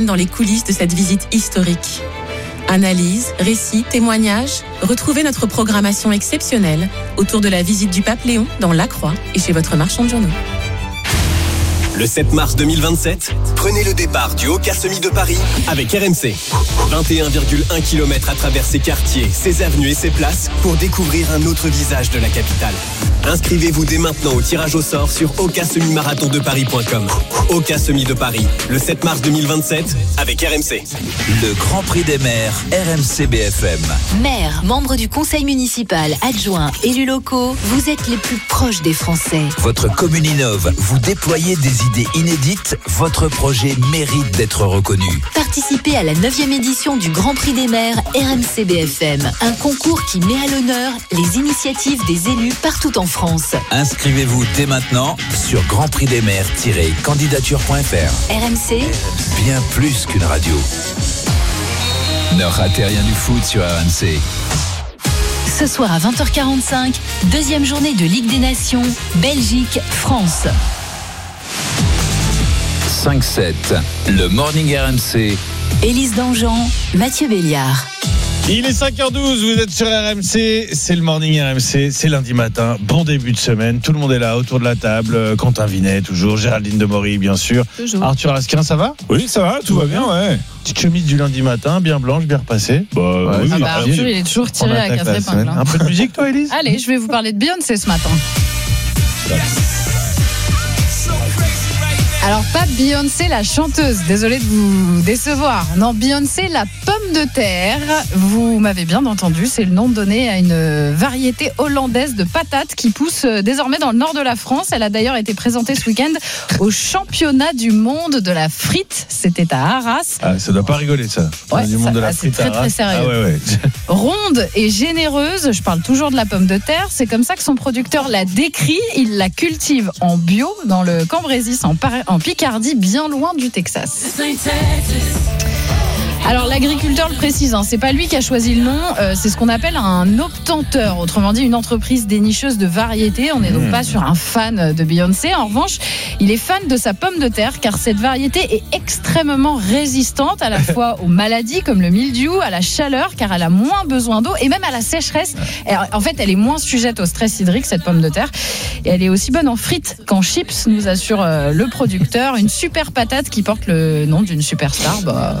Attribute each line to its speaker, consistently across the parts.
Speaker 1: dans les coulisses de cette visite historique. Analyse, récits, témoignages, retrouvez notre programmation exceptionnelle autour de la visite du pape Léon dans La Croix et chez votre marchand de journaux.
Speaker 2: Le 7 mars 2027, prenez le départ du Oka Semi de Paris avec RMC. 21,1 km à travers ses quartiers, ses avenues et ses places pour découvrir un autre visage de la capitale. Inscrivez-vous dès maintenant au tirage au sort sur okasemi-marathon-de-paris.com. Oka Semi de Paris, le 7 mars 2027 avec RMC.
Speaker 3: Le Grand Prix des maires, RMC BFM.
Speaker 4: Maires, membres du conseil municipal, adjoints, élus locaux, vous êtes les plus proches des Français.
Speaker 3: Votre commune innove, vous déployez des idées inédites, votre projet mérite d'être reconnu.
Speaker 4: Participez à la 9e édition du Grand Prix des maires RMC BFM, un concours qui met à l'honneur les initiatives des élus partout en France.
Speaker 3: Inscrivez-vous dès maintenant sur grandprixdesmaires-candidature.fr.
Speaker 4: RMC,
Speaker 3: Bien plus qu'une radio. Ne ratez rien du foot sur RMC.
Speaker 4: ce soir à 20h45, deuxième journée de Ligue des Nations, Belgique-France.
Speaker 3: 5-7, le Morning RMC.
Speaker 4: Élise Dangean, Mathieu Béliard.
Speaker 5: Il est 5h12, vous êtes sur RMC, c'est le Morning RMC, c'est lundi matin, bon début de semaine, tout le monde est là autour de la table, Quentin Vinet toujours, Géraldine Demory bien sûr,
Speaker 6: toujours.
Speaker 5: Arthur Asquin, ça va ?
Speaker 6: Oui, ça va, tout va bien, ouais.
Speaker 5: Petite chemise du lundi matin, bien blanche, bien repassée.
Speaker 6: Oui,
Speaker 7: Arthur, il est toujours tiré à 4 épingles.
Speaker 5: Un peu de musique toi Élise ?
Speaker 7: Allez, je vais vous parler de Beyoncé ce matin. Alors, pas Beyoncé la chanteuse, désolée de vous décevoir. Non, Beyoncé la pomme de terre. Vous m'avez bien entendu, c'est le nom donné à une variété hollandaise de patates qui pousse désormais dans le nord de la France. Elle a d'ailleurs été présentée ce week-end au championnat du monde de la frite. C'était à Arras.
Speaker 5: Ah, ça doit pas rigoler ça.
Speaker 7: Ouais,
Speaker 5: du monde de la
Speaker 7: c'est
Speaker 5: frite à
Speaker 7: très
Speaker 5: Arras.
Speaker 7: sérieux.
Speaker 5: Ah ouais.
Speaker 7: Ronde et généreuse, je parle toujours de la pomme de terre, c'est comme ça que son producteur l'a décrit. Il la cultive en bio dans le Cambrésis en Picardie, bien loin du Texas. Alors l'agriculteur le précise, c'est pas lui qui a choisi le nom, c'est ce qu'on appelle un obtenteur, autrement dit une entreprise dénicheuse de variétés. On n'est donc pas sur un fan de Beyoncé. En revanche, il est fan de sa pomme de terre car cette variété est extrêmement résistante à la fois aux maladies comme le mildiou, à la chaleur car elle a moins besoin d'eau et même à la sécheresse. En fait, elle est moins sujette au stress hydrique cette pomme de terre et elle est aussi bonne en frites qu'en chips, nous assure le producteur. Une super patate qui porte le nom d'une superstar.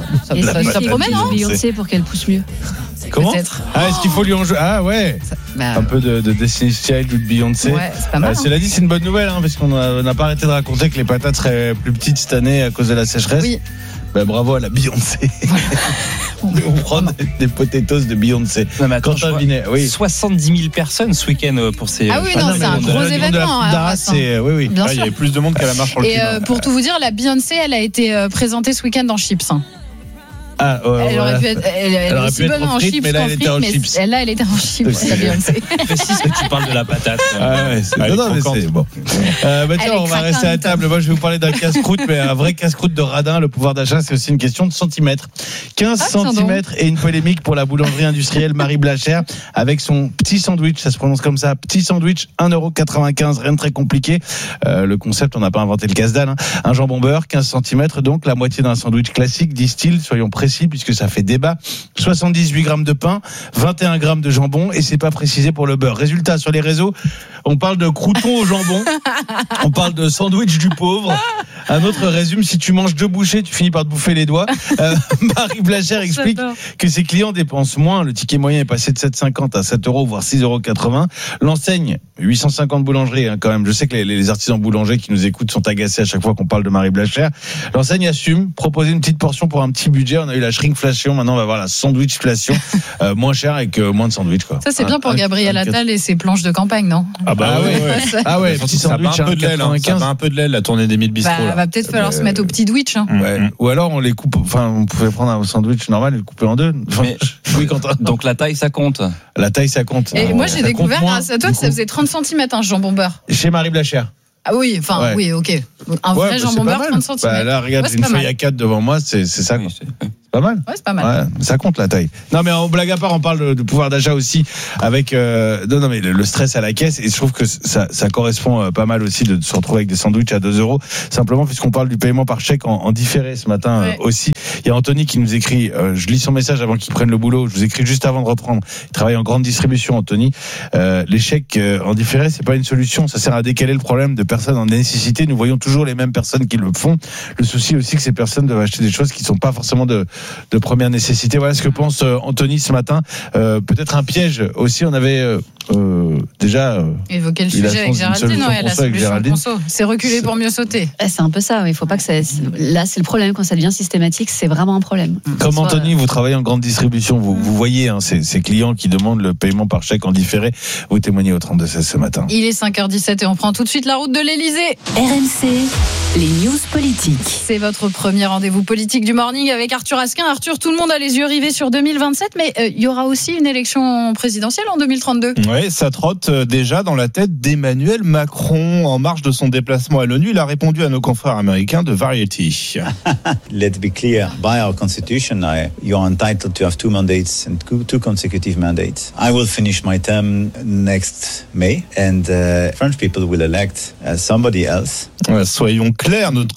Speaker 7: Ça promet, non ?
Speaker 6: Beyoncé pour qu'elle pousse mieux.
Speaker 5: Comment ?
Speaker 7: Peut-être.
Speaker 5: Ah, est-ce qu'il faut lui en jouer ? Ah ouais. Un peu de Destiny's Child ou de Beyoncé.
Speaker 7: Ouais, c'est pas mal.
Speaker 5: Cela dit, c'est une bonne nouvelle, parce qu'on n'a pas arrêté de raconter que les patates seraient plus petites cette année à cause de la sécheresse.
Speaker 7: Oui.
Speaker 5: Bravo à la Beyoncé. On prend des potatoes de Beyoncé. Quentin Vinet, oui.
Speaker 8: 70 000 personnes ce week-end pour ces.
Speaker 7: Ah oui, non, c'est un gros événement.
Speaker 5: Oui.
Speaker 7: Bien sûr.
Speaker 6: Il y avait plus de monde qu'à la marche pour le climat.
Speaker 7: Et pour tout vous dire, la Beyoncé, elle a été présentée ce week-end en chips.
Speaker 5: Ah,
Speaker 7: elle aurait pu être, elle est aussi bonne en chips
Speaker 5: mais là, elle était en chips.
Speaker 7: Là, elle était en chips, la Beyoncé.
Speaker 8: Précise que tu parles de la patate.
Speaker 5: C'est bon. Tiens, on va rester à table. Moi, je vais vous parler d'un casse-croûte, mais un vrai casse-croûte de radin. Le pouvoir d'achat, c'est aussi une question de centimètres. 15 centimètres et une polémique pour la boulangerie industrielle Marie Blachère avec son petit sandwich. Ça se prononce comme ça. Petit sandwich, 1,95 €. Rien de très compliqué. Le concept, on n'a pas inventé le casse-dalle. Un jambon beurre, 15 centimètres. Donc, la moitié d'un sandwich classique, disent-ils. Soyons précis, puisque ça fait débat. 78 grammes de pain, 21 grammes de jambon, et c'est pas précisé pour le beurre. Résultat, sur les réseaux, on parle de crouton au jambon, on parle de sandwich du pauvre. Un autre résume, si tu manges 2 bouchées, tu finis par te bouffer les doigts. Marie Blachère explique que ses clients dépensent moins. Le ticket moyen est passé de 7,50 à 7 €, voire 6,80 €. L'enseigne, 850 boulangeries, quand même. Je sais que les artisans boulangers qui nous écoutent sont agacés à chaque fois qu'on parle de Marie Blachère. L'enseigne assume, proposer une petite portion pour un petit budget. On a eu la shrinkflation, maintenant on va voir la sandwichflation, moins cher avec moins de sandwich, quoi.
Speaker 7: Ça, c'est bien pour Gabriel Attal et ses planches de campagne, non ?
Speaker 5: Petit sandwich,
Speaker 6: ça bat un peu de l'aile, la tournée des 1000 bistrots.
Speaker 7: Va peut-être falloir se mettre au petit Twitch.
Speaker 5: Ou alors on les coupe, on pouvait prendre un sandwich normal et le couper en deux. Oui, Quentin.
Speaker 8: Donc la taille, ça compte.
Speaker 5: La taille, ça compte.
Speaker 7: Et moi, j'ai découvert grâce à toi que ça faisait 30 cm un jambon beurre.
Speaker 5: Chez Marie Blachère.
Speaker 7: Ah oui, oui, ok. Un vrai jambon beurre, 30 cm.
Speaker 5: Là, regarde, j'ai une feuille A4 devant moi, c'est ça. Pas mal.
Speaker 7: Ouais, c'est pas mal.
Speaker 5: Ouais, ça compte la taille. Non, mais en blague à part, on parle de pouvoir d'achat aussi avec non mais le stress à la caisse, et je trouve que ça correspond pas mal aussi de se retrouver avec des sandwichs à 2€. Simplement, puisqu'on parle du paiement par chèque en différé ce matin aussi. Il y a Anthony qui nous écrit, je lis son message avant qu'il prenne le boulot, je vous écris juste avant de reprendre. Il travaille en grande distribution, Anthony. Les chèques en différé, c'est pas une solution. Ça sert à décaler le problème de personnes en nécessité. Nous voyons toujours les mêmes personnes qui le font. Le souci aussi que ces personnes doivent acheter des choses qui sont pas forcément de première nécessité. Voilà ce que pense Anthony ce matin. Peut-être un piège aussi. On avait déjà
Speaker 7: évoqué le sujet avec Géraldine. Ouais, la solution conso, c'est reculer pour mieux sauter.
Speaker 9: C'est un peu ça. Il faut pas que ça. Là, c'est le problème quand ça devient systématique. C'est vraiment un problème.
Speaker 5: Comme Anthony, vous travaillez en grande distribution. Vous voyez ces clients qui demandent le paiement par chèque en différé. Vous témoignez au 32-16 ce matin.
Speaker 7: Il est 5h17 et on prend tout de suite la route de l'Elysée.
Speaker 4: RMC, les news politiques.
Speaker 7: C'est votre premier rendez-vous politique du morning avec Arthur Asquin. Arthur, tout le monde a les yeux rivés sur 2027, mais il y aura aussi une élection présidentielle en 2032.
Speaker 6: Oui, ça trotte déjà dans la tête d'Emmanuel Macron. En marge de son déplacement à l'ONU, il a répondu à nos confrères américains de Variety.
Speaker 10: Let's be clear, by our constitution, you're entitled to have 2 mandates and 2 consecutive mandates. I will finish my term next May and French people will elect somebody else.
Speaker 6: Soyons clairs, dans notre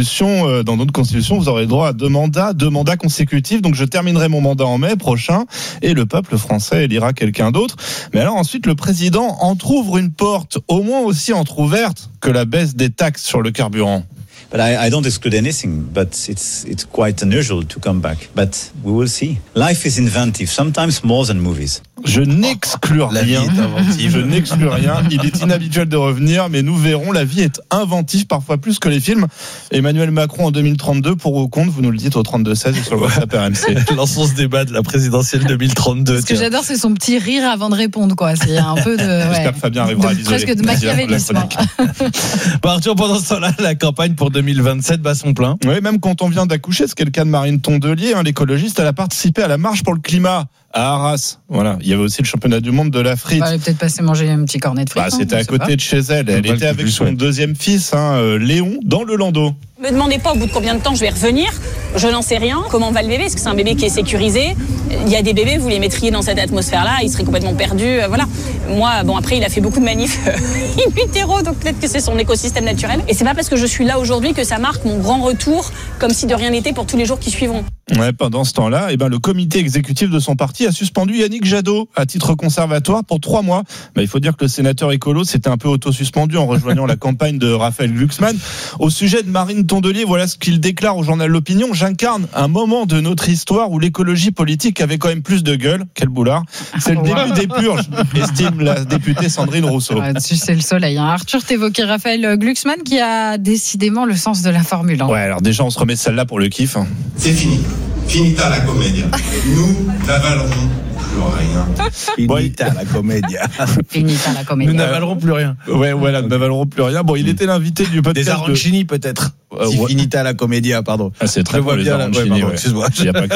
Speaker 6: constitution, vous aurez droit à 2 mandats consécutifs. Donc je terminerai mon mandat en mai prochain et le peuple français élira quelqu'un d'autre. Mais alors ensuite, le président entrouvre une porte, au moins aussi entrouverte que la baisse des taxes sur le carburant.
Speaker 10: But I don't exclude anything, but it's quite unusual to come back. But we will see. Life is inventive, sometimes more than movies.
Speaker 6: Je n'exclus rien. Je n'exclus rien. Il est inhabituel de revenir, mais nous verrons. La vie est inventive, parfois plus que les films. Emmanuel Macron en 2032, pour ou contre, vous nous le dites au 32-16 et sur le WhatsApp RMC.
Speaker 5: Lançons ce débat de la présidentielle 2032.
Speaker 7: Ce que j'adore, c'est son petit rire avant de répondre, quoi. C'est un peu de.
Speaker 6: J'espère que Fabien arrivera à l'isoler.
Speaker 7: Presque de machiavélisme.
Speaker 5: Arthur, pendant ce temps-là, la campagne pour 2027 bat son plein.
Speaker 6: Oui, même quand on vient d'accoucher, c'est le cas de Marine Tondelier, l'écologiste, elle a participé à la marche pour le climat à Arras. Voilà, il y avait aussi le championnat du monde de la frite.
Speaker 7: Elle est peut-être passée manger un petit cornet de frites.
Speaker 6: C'était à côté de chez elle. Elle était avec son deuxième fils, Léon, dans le Landau.
Speaker 11: Me demandez pas au bout de combien de temps je vais revenir. Je n'en sais rien. Comment va le bébé? Est-ce que c'est un bébé qui est sécurisé? Il y a des bébés, vous les mettriez dans cette atmosphère-là, ils seraient complètement perdus. Voilà. Moi, après, il a fait beaucoup de manifs in utero, donc peut-être que c'est son écosystème naturel. Et c'est pas parce que je suis là aujourd'hui que ça marque mon grand retour, comme si de rien n'était pour tous les jours qui suivront.
Speaker 6: Ouais, pendant ce temps-là, le comité exécutif de son parti a suspendu Yannick Jadot à titre conservatoire pour 3 mois. Il faut dire que le sénateur écolo s'était un peu auto-suspendu en rejoignant la campagne de Raphaël Glucksmann. Au sujet de Marine Tondelier, voilà ce qu'il déclare au journal L'Opinion. J'incarne un moment de notre histoire où l'écologie politique avait quand même plus de gueule. Quel boulard. C'est le début des purges, estime la députée Sandrine Rousseau.
Speaker 7: Dessus, c'est le soleil. Arthur, t'évoquais Raphaël Glucksmann qui a décidément le sens de la formule.
Speaker 6: Ouais, alors déjà, on se remet celle-là pour le kiff.
Speaker 12: C'est fini. Finita la comédia. Nous n'avalerons plus rien.
Speaker 5: Finita la comédia.
Speaker 7: Finita la comédia.
Speaker 5: Nous n'avalerons plus rien.
Speaker 6: Ouais, voilà, nous n'avalerons plus rien. Il était l'invité du podcast.
Speaker 5: Des arancini peut-être. Finita la comédia, pardon.
Speaker 6: C'est très bon, les arancini.
Speaker 5: Excuse-moi.
Speaker 6: Il n'y a pas que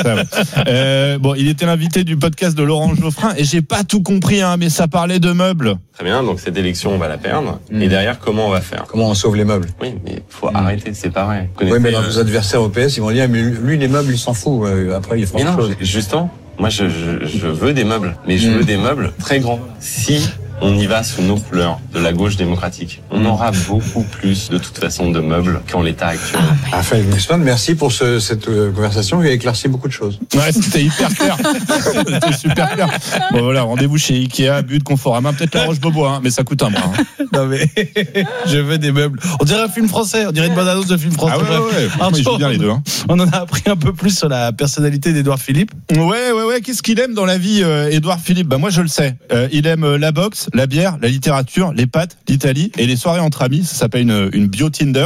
Speaker 6: ça. Il était l'invité du podcast de Laurent Geoffrin et j'ai pas tout compris, mais ça parlait de meubles.
Speaker 13: Très bien, donc cette élection, on va la perdre. Et derrière, comment on va faire?
Speaker 14: Comment on sauve les meubles?
Speaker 13: Oui, mais il faut arrêter de séparer.
Speaker 14: Oui, mais vos adversaires au PS, ils vont dire, mais lui, les meubles, il s'en fout. Après, il fera autre chose.
Speaker 13: Justement, moi, je veux des meubles, mais je veux des meubles très grands. Si on y va sous nos couleurs de la gauche démocratique, on aura beaucoup plus, de toute façon, de meubles qu'en l'état actuel.
Speaker 14: Raphaël Glucksmann, merci pour cette conversation qui a éclairci beaucoup de choses.
Speaker 6: Ouais, c'était hyper clair. C'était super clair. Voilà, rendez-vous chez Ikea, But, Conforama, peut-être La Roche-Beaubois, mais ça coûte un bras.
Speaker 5: Non mais, je veux des meubles. On dirait un film français, on dirait une bande-annonce de film français.
Speaker 6: Ils jouent bien les deux.
Speaker 5: On en a appris un peu plus sur la personnalité d'Édouard Philippe.
Speaker 6: Ouais. Qu'est-ce qu'il aime dans la vie, Édouard Philippe? Moi, je le sais. Il aime la boxe, la bière, la littérature, les pâtes, l'Italie et les soirées entre amis. Ça s'appelle une bio Tinder.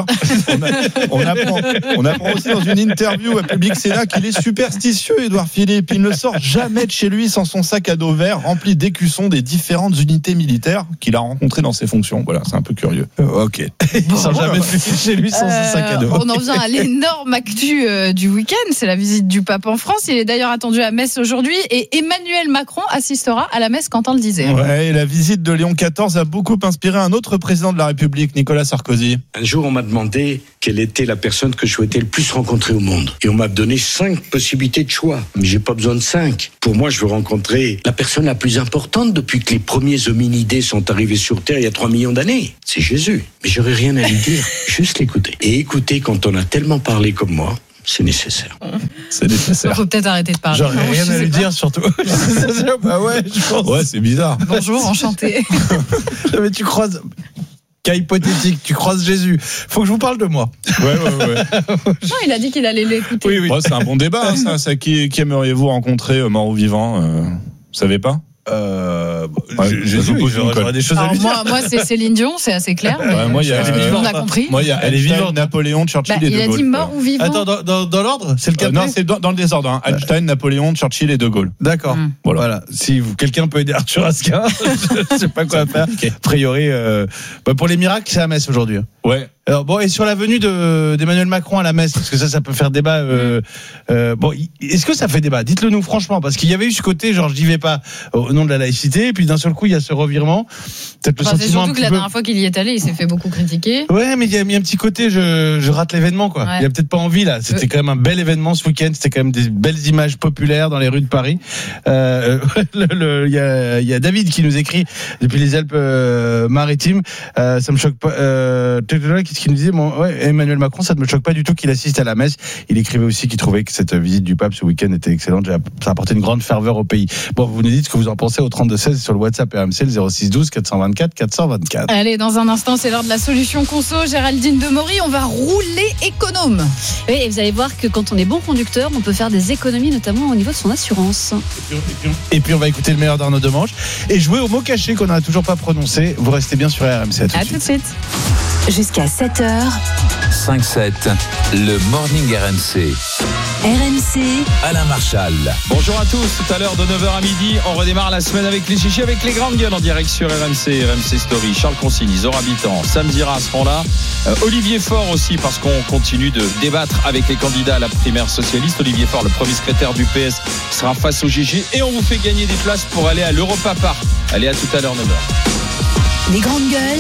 Speaker 6: On apprend aussi dans une interview à Public Sénat qu'il est superstitieux, Édouard Philippe. Il ne sort jamais de chez lui sans son sac à dos vert rempli d'écussons des différentes unités militaires qu'il a rencontrées dans ses fonctions. Voilà, c'est un peu curieux.
Speaker 5: Ok. Il sort jamais de chez lui sans son sac à dos.
Speaker 7: On en vient à l'énorme actu du week-end. C'est la visite du pape en France. Il est d'ailleurs attendu à Metz aujourd'hui et Emmanuel Macron assistera à la messe, Quentin le disait.
Speaker 6: Ouais, la visite visite de Léon XIV a beaucoup inspiré un autre président de la République, Nicolas Sarkozy.
Speaker 15: Un jour, on m'a demandé quelle était la personne que je souhaitais le plus rencontrer au monde. Et on m'a donné 5 possibilités de choix. Mais j'ai pas besoin de 5. Pour moi, je veux rencontrer la personne la plus importante depuis que les premiers hominidés sont arrivés sur Terre il y a 3 millions d'années. C'est Jésus. Mais j'aurais rien à lui dire. Juste l'écouter. Et écouter quand on a tellement parlé comme moi. C'est nécessaire.
Speaker 6: C'est nécessaire.
Speaker 7: Il faut peut-être arrêter de parler.
Speaker 5: J'aurais rien à lui dire, surtout. Bah ouais, je pense.
Speaker 6: Ouais, c'est bizarre.
Speaker 7: Bonjour, enchanté.
Speaker 5: Mais tu croises. Cas hypothétique, tu croises Jésus. Faut que je vous parle de moi.
Speaker 6: Ouais.
Speaker 7: Non, il a dit qu'il allait l'écouter.
Speaker 6: Oui. Oh, c'est un bon débat, hein, ça. Qui aimeriez-vous rencontrer, mort ou vivant Vous savez pas
Speaker 5: Jésus, j'aurais des choses à lui dire.
Speaker 7: Moi, c'est Céline Dion, c'est assez clair.
Speaker 6: Moi, il y a,
Speaker 7: on a compris.
Speaker 6: Moi, il y a Einstein, Napoléon, Churchill et De Gaulle.
Speaker 7: Il a dit mort ou vivant.
Speaker 5: Attends, dans l'ordre, c'est le cas.
Speaker 6: Non, c'est dans le désordre. Hein. Einstein, Napoléon, Churchill et De Gaulle.
Speaker 5: D'accord. Voilà. Si quelqu'un peut aider Arthur Asquin, je sais pas quoi faire. A priori, pour les miracles, c'est à Metz aujourd'hui.
Speaker 6: Ouais.
Speaker 5: Alors bon, et sur la venue d'Emmanuel Macron à la messe, parce que ça peut faire débat. Est-ce que ça fait débat ? Dites-le nous franchement, parce qu'il y avait eu ce côté, genre je n'y vais pas au nom de la laïcité, et puis d'un seul coup il y a ce revirement. Peut-être le sentiment.
Speaker 7: C'est surtout que la dernière fois qu'il y est allé, il s'est fait beaucoup critiquer.
Speaker 5: Ouais, mais il y a mis un petit côté, je rate l'événement quoi.
Speaker 7: Ouais.
Speaker 5: Il y a peut-être pas envie là. C'était quand même un bel événement ce week-end. C'était quand même des belles images populaires dans les rues de Paris. Il y a David qui nous écrit depuis les Alpes-Maritimes. Ça me choque pas. Qu'est-ce qu'il nous disait Emmanuel Macron, ça ne me choque pas du tout qu'il assiste à la messe. Il écrivait aussi qu'il trouvait que cette visite du pape ce week-end était excellente. Ça a apporté une grande ferveur au pays. Bon, vous nous dites ce que vous en pensez au 32-16 sur le WhatsApp RMC, le 0612 424 424.
Speaker 7: Allez, dans un instant, c'est l'heure de la solution conso. Géraldine Demory, on va rouler économe.
Speaker 9: Oui, et vous allez voir que quand on est bon conducteur, on peut faire des économies, notamment au niveau de son assurance.
Speaker 5: Et puis on va écouter le meilleur d'Arnaud Demange et jouer au mot caché qu'on n'a toujours pas prononcé. Vous restez bien sur RMC.
Speaker 7: À tout de suite.
Speaker 4: Jusqu'à 7h.
Speaker 3: 5-7, le Morning RMC.
Speaker 4: RMC.
Speaker 3: Alain Marchal.
Speaker 8: Bonjour à tous, tout à l'heure de 9h à midi, on redémarre la semaine avec les chichis, avec les grandes gueules en direct sur RMC, RMC Story. Charles Consigny, Zora Habitant, Sam Zira seront là. Olivier Faure aussi, parce qu'on continue de débattre avec les candidats à la primaire socialiste. Olivier Faure, le premier secrétaire du PS, sera face au GG et on vous fait gagner des places pour aller à l'Europa Park. Allez, à tout à l'heure, 9h.
Speaker 4: Les grandes gueules,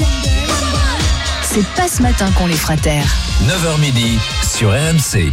Speaker 4: c'est pas ce matin qu'on les fera taire.
Speaker 3: 9h midi sur RMC.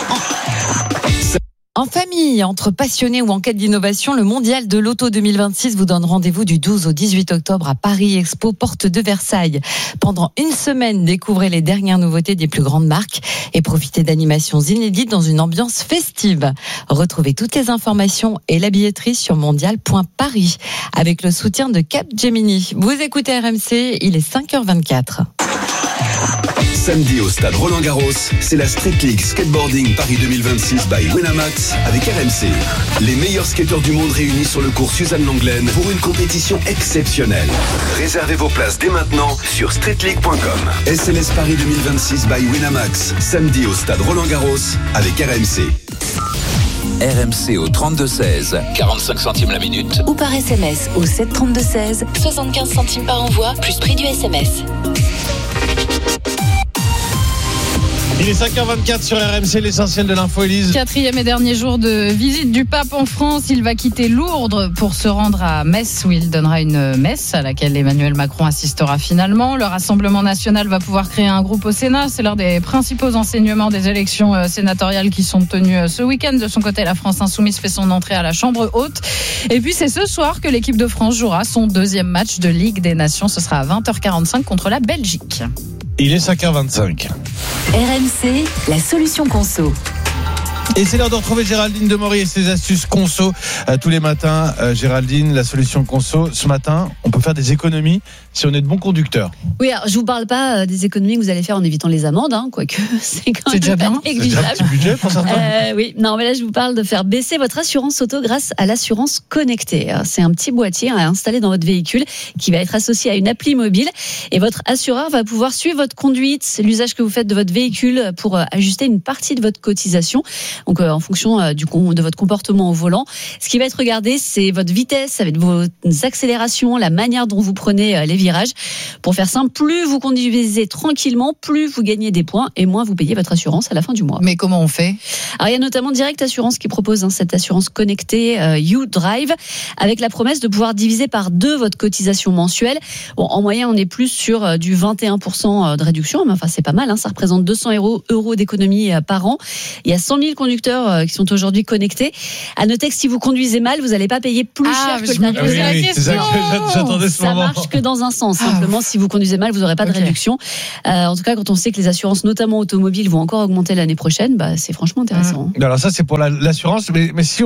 Speaker 16: En famille, entre passionnés ou en quête d'innovation, le Mondial de l'Auto 2026 vous donne rendez-vous du 12 au 18 octobre à Paris Expo, porte de Versailles. Pendant une semaine, découvrez les dernières nouveautés des plus grandes marques et profitez d'animations inédites dans une ambiance festive. Retrouvez toutes les informations et la billetterie sur mondial.paris avec le soutien de Capgemini. Vous écoutez RMC, il est 5h24.
Speaker 2: Samedi au stade Roland-Garros, c'est la Street League Skateboarding Paris 2026 by Winamax avec RMC. Les meilleurs skateurs du monde réunis sur le cours Suzanne Lenglen pour une compétition exceptionnelle. Réservez vos places dès maintenant sur streetleague.com. SLS Paris 2026 by Winamax, samedi au stade Roland-Garros avec RMC.
Speaker 3: RMC au 32-16, 45 centimes la minute.
Speaker 4: Ou par SMS au 732-16, 75 centimes par envoi, plus prix du SMS.
Speaker 5: Il est 5h24 sur RMC, l'essentiel de l'info, Élise.
Speaker 7: 4e et dernier jour de visite du pape en France. Il va quitter Lourdes pour se rendre à Metz, où il donnera une messe à laquelle Emmanuel Macron assistera finalement. Le Rassemblement national va pouvoir créer un groupe au Sénat. C'est l'un des principaux enseignements des élections sénatoriales qui sont tenues ce week-end. De son côté, la France insoumise fait son entrée à la Chambre haute. Et puis c'est ce soir que l'équipe de France jouera son deuxième match de Ligue des Nations. Ce sera à 20h45 contre la Belgique.
Speaker 5: Il est 5h25.
Speaker 4: RMC, la solution conso.
Speaker 5: Et c'est l'heure de retrouver Géraldine Demory et ses astuces conso tous les matins. Géraldine, la solution conso. Ce matin, on peut faire des économies si on est de bons conducteurs.
Speaker 9: Oui, alors je vous parle pas des économies que vous allez faire en évitant les amendes, quoique c'est quand même
Speaker 7: déjà
Speaker 9: pas
Speaker 7: bien.
Speaker 9: négligeable.
Speaker 5: C'est déjà un petit budget pour certains.
Speaker 9: Oui, non, mais là je vous parle de faire baisser votre assurance auto grâce à l'assurance connectée. C'est un petit boîtier à installer dans votre véhicule qui va être associé à une appli mobile et votre assureur va pouvoir suivre votre conduite, l'usage que vous faites de votre véhicule pour ajuster une partie de votre cotisation. Donc en fonction de votre comportement au volant, ce qui va être regardé, c'est votre vitesse, avec vos accélérations, la manière dont vous prenez les virages. Pour faire simple, plus vous conduisez tranquillement, plus vous gagnez des points et moins vous payez votre assurance à la fin du mois.
Speaker 7: Mais comment on fait ?
Speaker 9: Alors il y a notamment Direct Assurance qui propose cette assurance connectée U-Drive avec la promesse de pouvoir diviser par 2 votre cotisation mensuelle. Bon, en moyenne, on est plus sur du 21% de réduction, mais enfin c'est pas mal, ça représente 200 euros d'économie par an. Il y a 100 000 conducteurs qui sont aujourd'hui connectés. À noter que si vous conduisez mal, vous n'allez pas payer plus cher que le tarif.
Speaker 5: C'est ça que j'attendais ce moment.
Speaker 9: Ça marche que dans un sens. Simplement, si vous conduisez mal, vous n'aurez pas de réduction. En tout cas, quand on sait que les assurances, notamment automobiles, vont encore augmenter l'année prochaine, c'est franchement intéressant.
Speaker 5: Alors ça, c'est pour l'assurance, mais si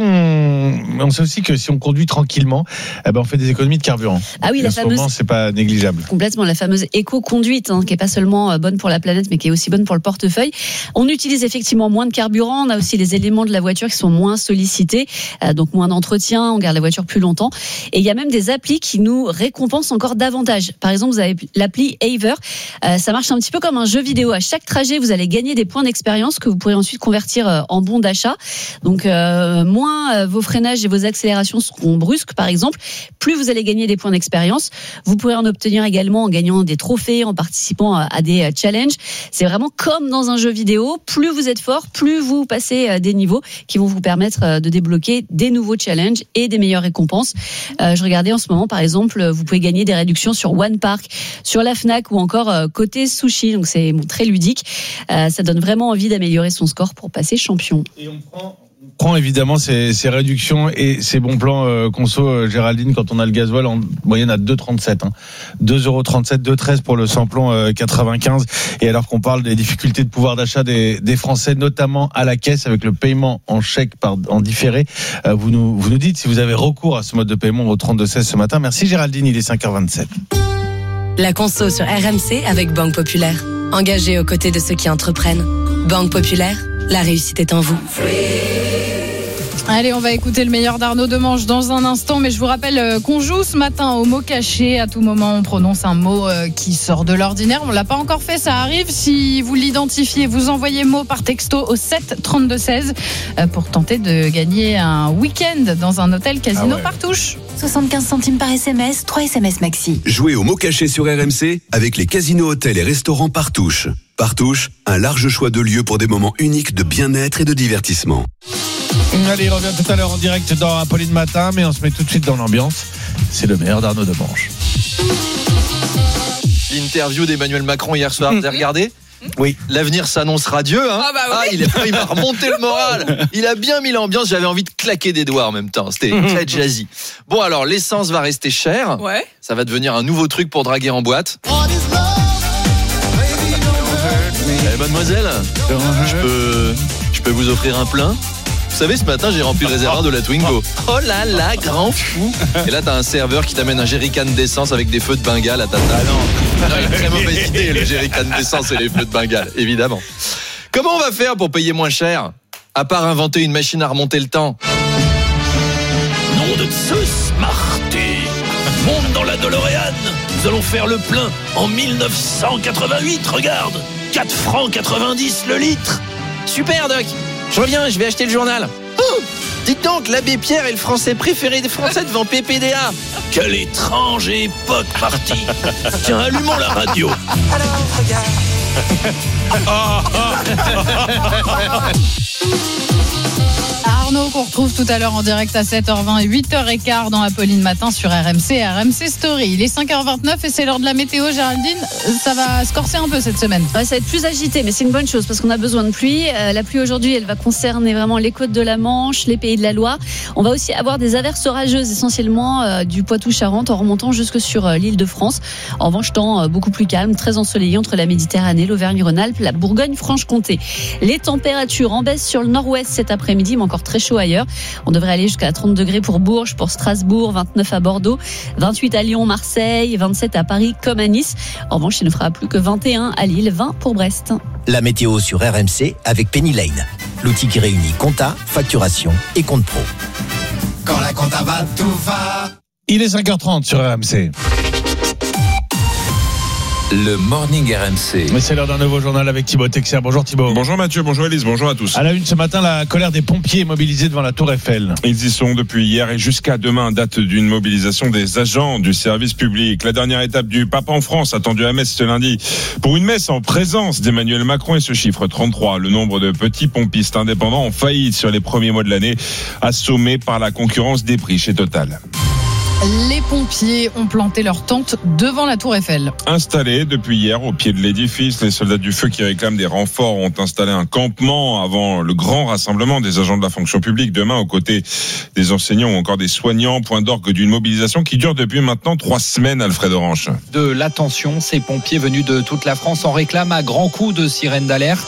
Speaker 5: on sait aussi que si on conduit tranquillement, on fait des économies de carburant.
Speaker 9: Ah oui,
Speaker 5: la fameuse. C'est pas négligeable.
Speaker 9: Complètement, la fameuse éco-conduite, qui est pas seulement bonne pour la planète, mais qui est aussi bonne pour le portefeuille. On utilise effectivement moins de carburant. On a aussi les éléments de la voiture qui sont moins sollicités, donc moins d'entretien. On garde la voiture plus longtemps. Et il y a même des applis qui nous récompensent encore davantage. Par exemple, vous avez l'appli Aver. Ça marche un petit peu comme un jeu vidéo. À chaque trajet, vous allez gagner des points d'expérience que vous pourrez ensuite convertir en bons d'achat. Donc, moins vos freinages et vos accélérations seront brusques, par exemple, plus vous allez gagner des points d'expérience. Vous pourrez en obtenir également en gagnant des trophées, en participant à des challenges. C'est vraiment comme dans un jeu vidéo. Plus vous êtes fort, plus vous passez des niveaux qui vont vous permettre de débloquer des nouveaux challenges et des meilleures récompenses. Je regardais en ce moment, par exemple, vous pouvez gagner des réductions sur One Park, sur la Fnac ou encore côté sushi. Donc c'est très ludique. Ça donne vraiment envie d'améliorer son score pour passer champion.
Speaker 5: Et on prend évidemment ces réductions et ces bons plans conso, Géraldine, quand on a le gasoil en moyenne à 2,37. 2,37 €, 2,13 pour le samplon 95. Et alors qu'on parle des difficultés de pouvoir d'achat des Français, notamment à la caisse avec le paiement en chèque en différé, vous nous dites si vous avez recours à ce mode de paiement au 32-16 ce matin. Merci Géraldine, il est 5h27.
Speaker 17: La conso sur RMC avec Banque Populaire. Engagée aux côtés de ceux qui entreprennent. Banque Populaire, la réussite est en vous.
Speaker 7: Allez, on va écouter le meilleur d'Arnaud Demange dans un instant, mais je vous rappelle qu'on joue ce matin au mot caché. À tout moment, on prononce un mot qui sort de l'ordinaire. On l'a pas encore fait, ça arrive. Si vous l'identifiez, vous envoyez mot par texto au 7 32 16 pour tenter de gagner un week-end dans un hôtel Casino Partouche.
Speaker 4: 75 centimes par SMS, 3 SMS maxi.
Speaker 18: Jouez au mot caché sur RMC avec les casinos, hôtels et restaurants Partouche. Partouche, un large choix de lieux pour des moments uniques de bien-être et de divertissement.
Speaker 5: Allez, il revient tout à l'heure en direct dans Apolline Matin, mais on se met tout de suite dans l'ambiance. C'est le meilleur d'Arnaud Demange.
Speaker 8: L'interview d'Emmanuel Macron hier soir, vous avez regardé ?
Speaker 5: Oui.
Speaker 8: L'avenir s'annonce radieux. Il m'a remonté le moral. Il a bien mis l'ambiance. J'avais envie de claquer des doigts en même temps. C'était très jazzy. Bon, alors, l'essence va rester chère. Ouais. Ça va devenir un nouveau truc pour draguer en boîte. Mademoiselle, je peux vous offrir un plein ? Vous savez, ce matin, j'ai rempli le réservoir de la Twingo. Oh là là, grand fou. Et là, t'as un serveur qui t'amène un jerrycan d'essence avec des feux de Bengale à ta table. Non, une très mauvaise idée, le jerrycan d'essence et les feux de Bengale, évidemment. Comment on va faire pour payer moins cher ? À part inventer une machine à remonter le temps.
Speaker 19: Nom de Zeus, Marty. Monte dans la DeLorean. Nous allons faire le plein en 1988, regarde. 4 francs 90 le litre.
Speaker 8: Super, Doc. Je reviens, je vais acheter le journal. Oh, dites donc, l'abbé Pierre est le français préféré des Français devant PPDA.
Speaker 19: Quelle étrange époque, Marty. Tiens, allumons la radio.
Speaker 20: Alors, regarde.
Speaker 7: Arnaud qu'on retrouve tout à l'heure en direct à 7h20 et 8h15 dans Apolline Matin sur RMC et RMC Story. Il est 5h29 et c'est l'heure de la météo. Géraldine, ça va se corser un peu cette semaine.
Speaker 9: Ça va être plus agité, mais c'est une bonne chose parce qu'on a besoin de pluie. La pluie aujourd'hui, elle va concerner vraiment les côtes de la Manche, les pays de la Loire. On va aussi avoir des averses orageuses essentiellement du Poitou-Charentes en remontant jusque sur l'île de France. En revanche, temps beaucoup plus calme, très ensoleillé entre la Méditerranée, l'Auvergne-Rhône-Alpes, la Bourgogne-Franche-Comté. Les températures en baisse sur le nord-ouest cet après-midi, mais encore très chaud ailleurs. On devrait aller jusqu'à 30 degrés pour Bourges, pour Strasbourg, 29 à Bordeaux, 28 à Lyon, Marseille, 27 à Paris comme à Nice. En revanche, il ne fera plus que 21 à Lille, 20 pour Brest.
Speaker 3: La météo sur RMC avec Penny Lane, l'outil qui réunit compta, facturation et compte pro.
Speaker 20: Quand la compta va, tout va.
Speaker 5: Il est 5h30 sur RMC.
Speaker 3: Le Morning RMC.
Speaker 5: Mais c'est l'heure d'un nouveau journal avec Thibaut Texer. Bonjour Thibaut.
Speaker 21: Bonjour Mathieu, bonjour Élise, bonjour à tous.
Speaker 5: À la une ce matin, la colère des pompiers mobilisés devant la Tour Eiffel.
Speaker 21: Ils y sont depuis hier et jusqu'à demain, date d'une mobilisation des agents du service public. La dernière étape du pape en France, attendue à Metz ce lundi, pour une messe en présence d'Emmanuel Macron et ce chiffre 33. Le nombre de petits pompistes indépendants en faillite sur les premiers mois de l'année, assommés par la concurrence des prix chez Total.
Speaker 7: Les pompiers ont planté leur tente devant la Tour Eiffel.
Speaker 21: Installés depuis hier au pied de l'édifice, les soldats du feu qui réclament des renforts ont installé un campement avant le grand rassemblement des agents de la fonction publique demain aux côtés des enseignants ou encore des soignants. Point d'orgue d'une mobilisation qui dure depuis maintenant 3 semaines, Alfred Orange.
Speaker 22: De l'attention, ces pompiers venus de toute la France en réclament à grands coups de sirène d'alerte.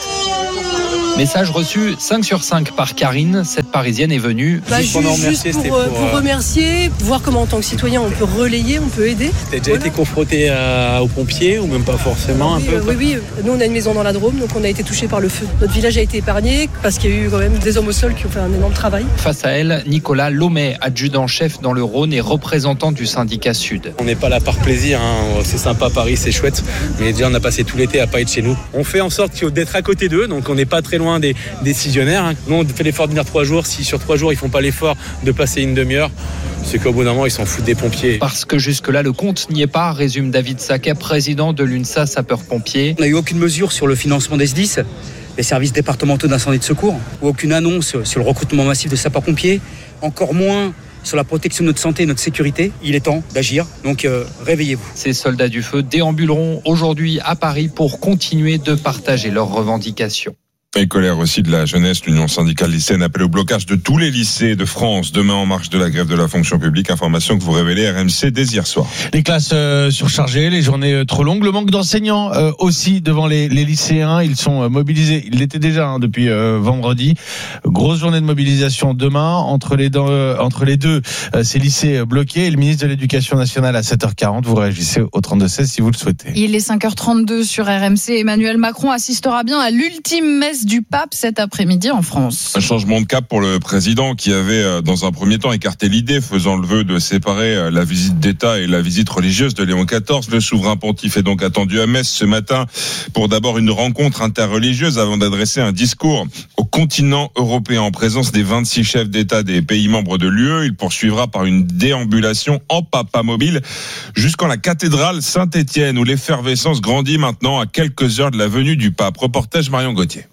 Speaker 22: Message reçu 5 sur 5 par Karine, cette Parisienne est venue.
Speaker 23: Juste pour remercier, voir comment en tant que citoyen on peut relayer, on peut aider.
Speaker 24: T'as déjà été confronté aux pompiers ou même pas forcément
Speaker 23: Oui, nous on a une maison dans la Drôme, donc on a été touché par le feu. Notre village a été épargné parce qu'il y a eu quand même des hommes au sol qui ont fait un énorme travail.
Speaker 22: Face à elle, Nicolas Lomet, adjudant-chef dans le Rhône et représentant du syndicat Sud.
Speaker 24: On n'est pas là par plaisir, c'est sympa Paris, c'est chouette, mais déjà on a passé tout l'été à pas être chez nous. On fait en sorte d'être à côté d'eux, donc on n'est pas très loin des décisionnaires. Nous on fait l'effort de venir 3 jours, si sur 3 jours ils font pas l'effort de passer une demi-heure, c'est qu'au bout d'un moment ils s'en foutent des pompiers.
Speaker 22: Parce que jusque-là le compte n'y est pas, résume David Saquet, président de l'UNSA sapeurs-pompiers.
Speaker 25: On n'a eu aucune mesure sur le financement des SDIS, les services départementaux d'incendie et de secours, ou aucune annonce sur le recrutement massif de sapeurs-pompiers, encore moins sur la protection de notre santé et notre sécurité. Il est temps d'agir, donc réveillez-vous.
Speaker 22: Ces soldats du feu déambuleront aujourd'hui à Paris pour continuer de partager leurs revendications.
Speaker 21: Et colère aussi de la jeunesse, l'Union syndicale lycéenne appelle au blocage de tous les lycées de France demain en marge de la grève de la fonction publique. Information que vous révélez RMC dès hier soir.
Speaker 5: Les classes surchargées, les journées trop longues, le manque d'enseignants aussi devant les lycéens. Ils sont mobilisés. Ils l'étaient déjà depuis vendredi. Grosse journée de mobilisation demain entre les deux ces lycées bloqués. Et le ministre de l'Éducation nationale à 7h40. Vous réagissez au 32-16 si vous le souhaitez.
Speaker 7: Il est 5h32 sur RMC. Emmanuel Macron assistera bien à l'ultime messe du pape cet après-midi en France.
Speaker 21: Un changement de cap pour le président qui avait dans un premier temps écarté l'idée, faisant le vœu de séparer la visite d'État et la visite religieuse de Léon XIV. Le souverain pontife est donc attendu à Metz ce matin pour d'abord une rencontre interreligieuse avant d'adresser un discours au continent européen en présence des 26 chefs d'État des pays membres de l'UE. Il poursuivra par une déambulation en papamobile jusqu'en la cathédrale Saint-Étienne où l'effervescence grandit maintenant à quelques heures de la venue du pape. Reportage Marion Gauthier.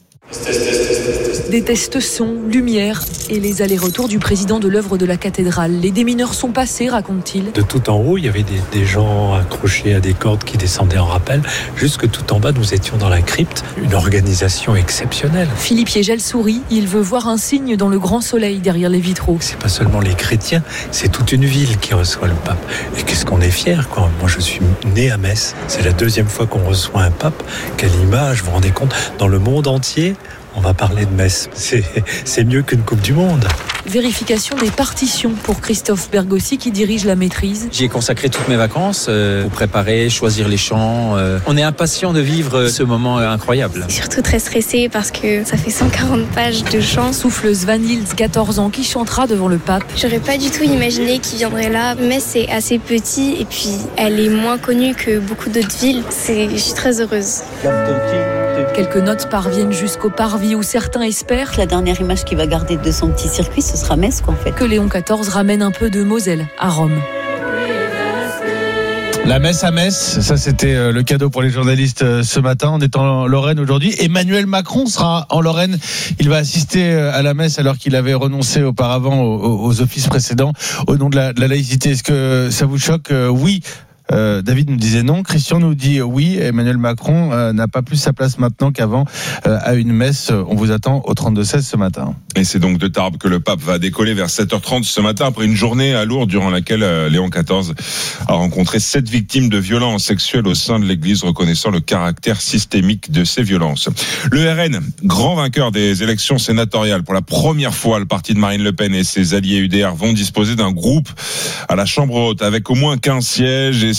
Speaker 26: Des tests son, lumière et les allers-retours du président de l'œuvre de la cathédrale. Les démineurs sont passés, raconte-t-il.
Speaker 27: De tout en haut, il y avait des gens accrochés à des cordes qui descendaient en rappel. Jusque tout en bas, nous étions dans la crypte. Une organisation exceptionnelle.
Speaker 26: Philippe Yegel sourit. Il veut voir un signe dans le grand soleil derrière les vitraux.
Speaker 27: C'est pas seulement les chrétiens, c'est toute une ville qui reçoit le pape. Et qu'est-ce qu'on est fiers, quoi. Moi, je suis né à Metz. C'est la 2e fois qu'on reçoit un pape. Quelle image, vous vous rendez compte? Dans le monde entier, on va parler de Metz. C'est mieux qu'une Coupe du Monde.
Speaker 26: Vérification des partitions pour Christophe Bergossi qui dirige la maîtrise.
Speaker 28: J'y ai consacré toutes mes vacances pour préparer, choisir les chants. On est impatient de vivre ce moment incroyable.
Speaker 29: Surtout très stressé parce que ça fait 140 pages de chants.
Speaker 26: Souffleuse Vanille, 14 ans, qui chantera devant le pape.
Speaker 29: J'aurais pas du tout imaginé qu'il viendrait là. Metz c'est assez petit et puis elle est moins connue que beaucoup d'autres villes. Je suis très heureuse.
Speaker 26: Quelques notes parviennent jusqu'au parvis où certains espèrent
Speaker 9: la dernière image qu'il va garder de son petit circuit, ce sera Metz en fait.
Speaker 26: Que Léon XIV ramène un peu de Moselle à Rome.
Speaker 5: La messe à Metz, ça c'était le cadeau pour les journalistes ce matin. On est en Lorraine aujourd'hui. Emmanuel Macron sera en Lorraine. Il va assister à la messe alors qu'il avait renoncé auparavant aux offices précédents au nom de la laïcité. Est-ce que ça vous choque? Oui. David nous disait non, Christian nous dit oui. Emmanuel Macron n'a pas plus sa place maintenant qu'avant à une messe. On vous attend au 32-16 ce matin.
Speaker 21: Et c'est donc de Tarbes que le pape va décoller vers 7h30 ce matin après une journée à Lourdes durant laquelle Léon XIV a rencontré 7 victimes de violences sexuelles au sein de l'Église, reconnaissant le caractère systémique de ces violences. Le RN, grand vainqueur des élections sénatoriales, pour la première fois, le parti de Marine Le Pen et ses alliés UDR vont disposer d'un groupe à la Chambre haute avec au moins 15 sièges et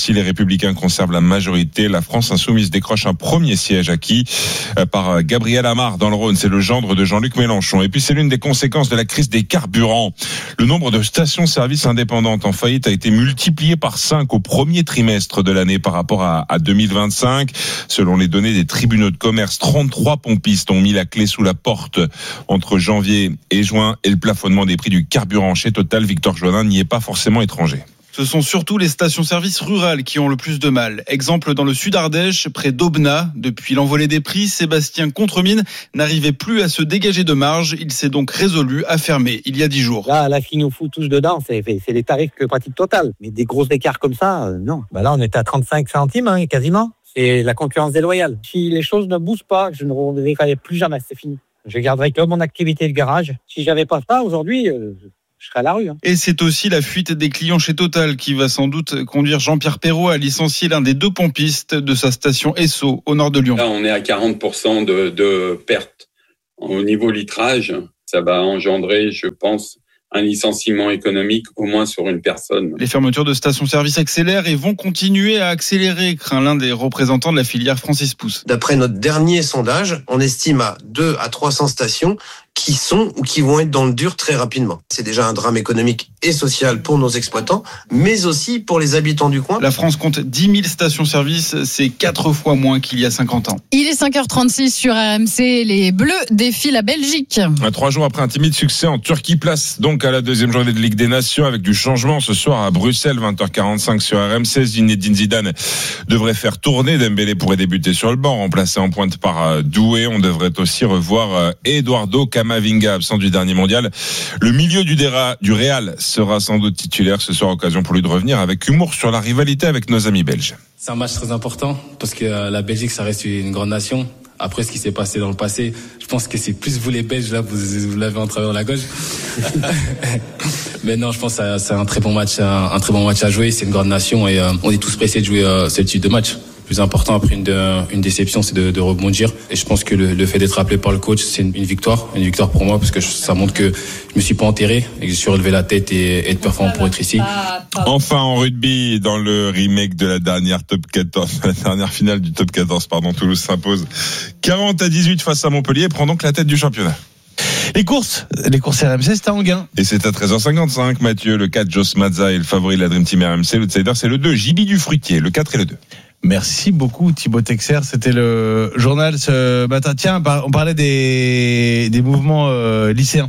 Speaker 21: Si les Républicains conservent la majorité, la France insoumise décroche un premier siège acquis par Gabriel Amar dans le Rhône. C'est le gendre de Jean-Luc Mélenchon. Et puis c'est l'une des conséquences de la crise des carburants. Le nombre de stations-service indépendantes en faillite a été multiplié par 5 au premier trimestre de l'année par rapport à 2025. Selon les données des tribunaux de commerce, 33 pompistes ont mis la clé sous la porte entre janvier et juin, et le plafonnement des prix du carburant chez Total, Victor Joannin, n'y est pas forcément étranger.
Speaker 1: Ce sont surtout les stations-service rurales qui ont le plus de mal. Exemple dans le sud Ardèche, près d'Aubenas. Depuis l'envolée des prix, Sébastien Contremine n'arrivait plus à se dégager de marge. Il s'est donc résolu à fermer il y a 10 jours.
Speaker 6: Là, ce qui nous fout tous dedans, c'est les tarifs que pratique Total. Mais des gros écarts comme ça, non. Là, on était à 35 centimes, quasiment. C'est la concurrence déloyale. Si les choses ne bougent pas, je ne reverrai plus jamais, c'est fini. Je garderai que mon activité de garage. Si j'avais pas ça, aujourd'hui, je serais à la rue.
Speaker 1: Et c'est aussi la fuite des clients chez Total qui va sans doute conduire Jean-Pierre Perrault à licencier l'un des 2 pompistes de sa station Esso au nord de Lyon.
Speaker 10: Là, on est à 40% de perte. Au niveau litrage, ça va engendrer, je pense, un licenciement économique au moins sur une personne.
Speaker 1: Les fermetures de stations-service accélèrent et vont continuer à accélérer, craint l'un des représentants de la filière, Francis Pousse.
Speaker 11: D'après notre dernier sondage, on estime à 200 à 300 stations qui sont ou qui vont être dans le dur très rapidement. C'est déjà un drame économique et social pour nos exploitants, mais aussi pour les habitants du coin.
Speaker 1: La France compte 10 000 stations-service, c'est 4 fois moins qu'il y a 50 ans.
Speaker 7: Il est 5h36 sur RMC, les Bleus défient la Belgique.
Speaker 21: 3 jours après un timide succès en Turquie, place donc à la deuxième journée de Ligue des Nations avec du changement ce soir à Bruxelles, 20h45 sur RMC. Zinedine Zidane devrait faire tourner, Dembélé pourrait débuter sur le banc, remplacé en pointe par Doué. On devrait aussi revoir Eduardo Camavinga, absent du dernier mondial. Le milieu du Real sera sans doute titulaire ce soir, occasion pour lui de revenir avec humour sur la rivalité avec nos amis belges.
Speaker 12: C'est un match très important parce que la Belgique, ça reste une grande nation. Après ce qui s'est passé dans le passé, je pense que c'est plus vous les Belges, là, vous l'avez en travers de la gauche. Mais non, je pense que c'est un très bon match, un très bon match à jouer. C'est une grande nation et on est tous pressés de jouer ce type de match. Le plus important après une déception, c'est de rebondir. Et je pense que le fait d'être appelé par le coach, c'est une victoire pour moi, parce que ça montre que je me suis pas enterré et que j'ai su relever la tête et être performant pour être ici.
Speaker 21: Enfin en rugby, dans le remake de la dernière top 14, la dernière finale du top 14, Toulouse s'impose 40-18 face à Montpellier et prend donc la tête du championnat.
Speaker 5: Les courses RMC, c'est à Enghien.
Speaker 21: Et c'est à 13h55, Mathieu. Le 4, Joss Mazza est le favori de la Dream Team RMC. L'outsider, c'est le 2, Jibi du Fruitier, le 4 et le 2.
Speaker 5: Merci beaucoup Thibaut Texer, c'était le journal ce matin. Tiens, on parlait des mouvements lycéens.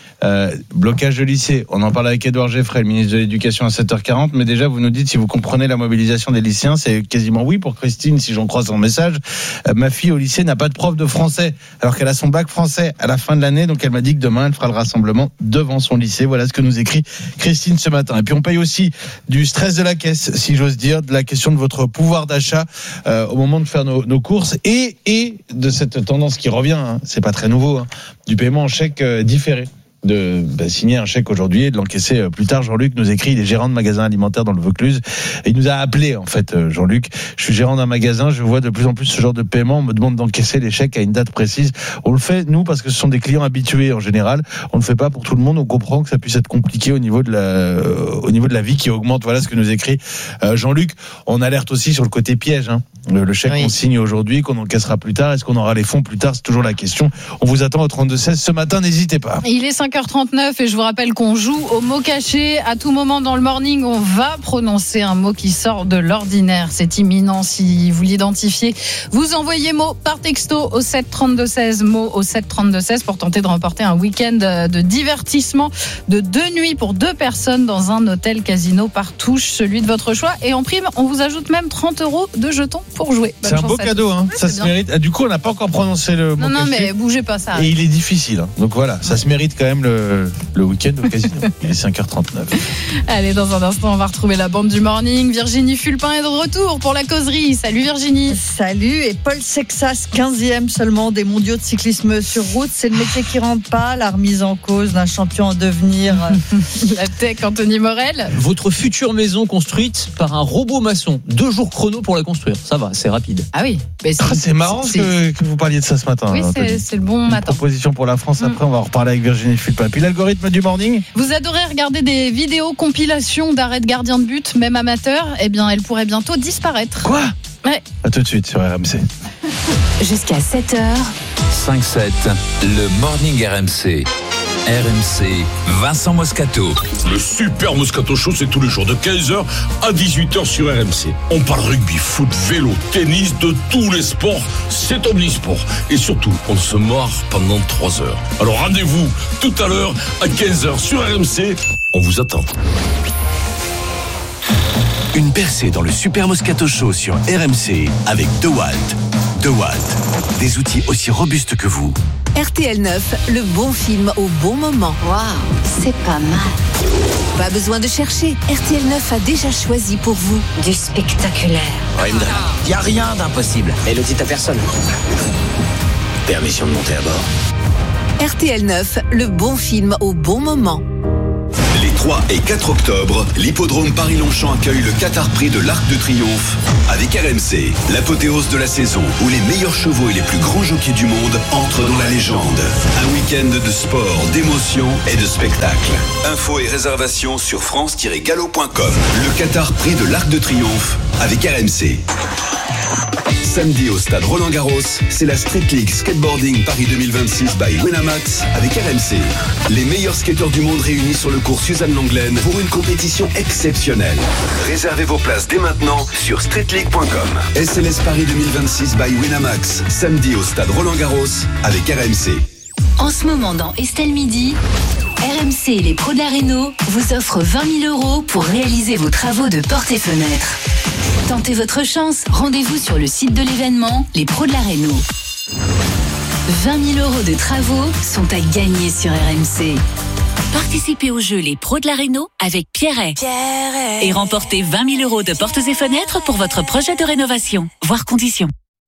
Speaker 5: Blocage de lycée, on en parle avec Édouard Geffray, le ministre de l'Éducation, à 7h40, mais déjà vous nous dites si vous comprenez la mobilisation des lycéens. C'est quasiment oui pour Christine, si j'en crois son message. Ma fille au lycée n'a pas de prof de français alors qu'elle a son bac français à la fin de l'année, donc elle m'a dit que demain elle fera le rassemblement devant son lycée. Voilà ce que nous écrit Christine ce matin. Et puis on paye aussi du stress de la caisse, si j'ose dire, de la question de votre pouvoir d'achat au moment de faire nos courses et de cette tendance qui revient, c'est pas très nouveau, du paiement en chèque différé. De signer un chèque aujourd'hui et de l'encaisser plus tard. Jean-Luc nous écrit, il est gérant de magasin alimentaire dans le Vaucluse et il nous a appelé en fait, Jean-Luc. Je suis gérant d'un magasin, je vois de plus en plus ce genre de paiement, on me demande d'encaisser les chèques à une date précise. On le fait nous parce que ce sont des clients habitués en général, on ne le fait pas pour tout le monde, on comprend que ça puisse être compliqué au niveau de la vie qui augmente. Voilà ce que nous écrit Jean-Luc. On alerte aussi sur le côté piège, le chèque qu'on signe aujourd'hui, qu'on encaissera plus tard, est-ce qu'on aura les fonds plus tard, c'est toujours la question. On vous attend au 32-16 ce matin, n'hésitez pas.
Speaker 7: Il est 5h39 et je vous rappelle qu'on joue au mot caché. À tout moment dans le morning, on va prononcer un mot qui sort de l'ordinaire. C'est imminent. Si vous l'identifiez, vous envoyez mot par texto au 732-16, mot au 732-16 pour tenter de remporter un week-end de divertissement de 2 nuits pour 2 personnes dans un hôtel casino par touche, celui de votre choix. Et en prime, on vous ajoute même 30 € de jetons pour jouer.
Speaker 5: Bonne c'est un beau cadeau, ça se mérite. Du coup, on n'a pas encore prononcé le mot.
Speaker 7: Non, mais bougez pas ça.
Speaker 5: Et il est difficile. Donc voilà, ça se mérite quand même le week-end au casino. Il est 5h39.
Speaker 7: Allez, dans un instant, on va retrouver la bande du morning. Virginie Fulpin est de retour pour la causerie. Salut Virginie.
Speaker 13: Salut. Et Paul Sexas, 15e seulement des mondiaux de cyclisme sur route. C'est le métier qui rentre pas. La remise en cause d'un champion en devenir.
Speaker 7: La tech, Anthony Morel.
Speaker 14: Votre future maison construite par un robot maçon. 2 jours chrono pour la construire. Ça va, c'est rapide.
Speaker 7: Ah oui.
Speaker 5: C'est marrant que vous parliez de ça ce matin.
Speaker 7: Oui, c'est le bon matin.
Speaker 5: Proposition pour la France. Après, on va en reparler avec Virginie Fulpin. pas. Puis l'algorithme du morning.
Speaker 7: Vous adorez regarder des vidéos compilations d'arrêts de gardien de but, même amateurs. Eh bien, elle pourrait bientôt disparaître.
Speaker 5: Quoi ?
Speaker 7: Ouais.
Speaker 5: À tout de suite sur RMC.
Speaker 2: Jusqu'à 7h.
Speaker 3: 5-7, le morning RMC. RMC, Vincent Moscato.
Speaker 4: Le super Moscato Show, c'est tous les jours de 15h à 18h sur RMC. On parle rugby, foot, vélo, tennis, de tous les sports. C'est omnisport. Et surtout, on se marre pendant 3 heures. Alors rendez-vous tout à l'heure à 15h sur RMC. On vous attend.
Speaker 8: Une percée dans le Super Moscato Show sur RMC avec DeWalt. DeWalt, des outils aussi robustes que vous.
Speaker 2: RTL 9, le bon film au bon moment.
Speaker 15: Waouh, c'est pas mal.
Speaker 2: Pas besoin de chercher, RTL 9 a déjà choisi pour vous
Speaker 15: du spectaculaire.
Speaker 8: Raymond, il n'y a rien d'impossible.
Speaker 25: Et le dit à personne.
Speaker 8: Permission de monter à bord.
Speaker 2: RTL 9, le bon film au bon moment.
Speaker 8: Les 3 et 4 octobre, l'hippodrome Paris-Longchamp accueille le Qatar Prix de l'Arc de Triomphe avec RMC, l'apothéose de la saison où les meilleurs chevaux et les plus grands jockeys du monde entrent dans la légende. Un week-end de sport, d'émotion et de spectacle. Infos et réservations sur france-gallo.com. Le Qatar Prix de l'Arc de Triomphe avec RMC. Samedi au stade Roland-Garros, c'est la Street League Skateboarding Paris 2026 by Winamax avec RMC. Les meilleurs skateurs du monde réunis sur le cours Suzanne Lenglen pour une compétition exceptionnelle. Réservez vos places dès maintenant sur streetleague.com. SLS Paris 2026 by Winamax, samedi au stade Roland-Garros avec RMC.
Speaker 2: En ce moment dans Estelle Midi, RMC et les pros de la Réno vous offrent 20 000 € pour réaliser vos travaux de portes et fenêtres. Tentez votre chance, rendez-vous sur le site de l'événement, les pros de la Réno. 20 000 € de travaux sont à gagner sur RMC. Participez au jeu Les Pros de la Réno avec Pierret. Et remportez 20 000 € de portes et fenêtres pour votre projet de rénovation. Voir conditions.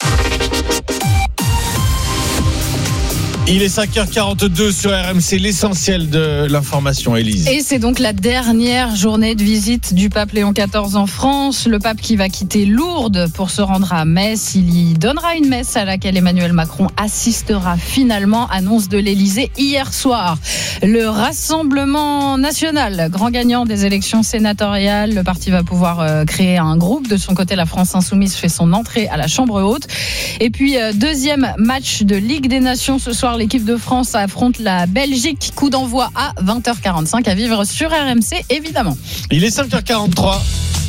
Speaker 5: Il est 5h42 sur RMC, l'essentiel de l'information, Élise.
Speaker 7: Et c'est donc la dernière journée de visite du pape Léon XIV en France. Le pape qui va quitter Lourdes pour se rendre à Metz. Il y donnera une messe à laquelle Emmanuel Macron assistera finalement, annonce de l'Élysée hier soir. Le Rassemblement national, grand gagnant des élections sénatoriales. Le parti va pouvoir créer un groupe. De son côté, la France insoumise fait son entrée à la Chambre haute. Et puis, deuxième match de Ligue des Nations ce soir. L'équipe de France affronte la Belgique. Coup d'envoi à 20h45 à vivre sur RMC, évidemment.
Speaker 5: Il est 5h43.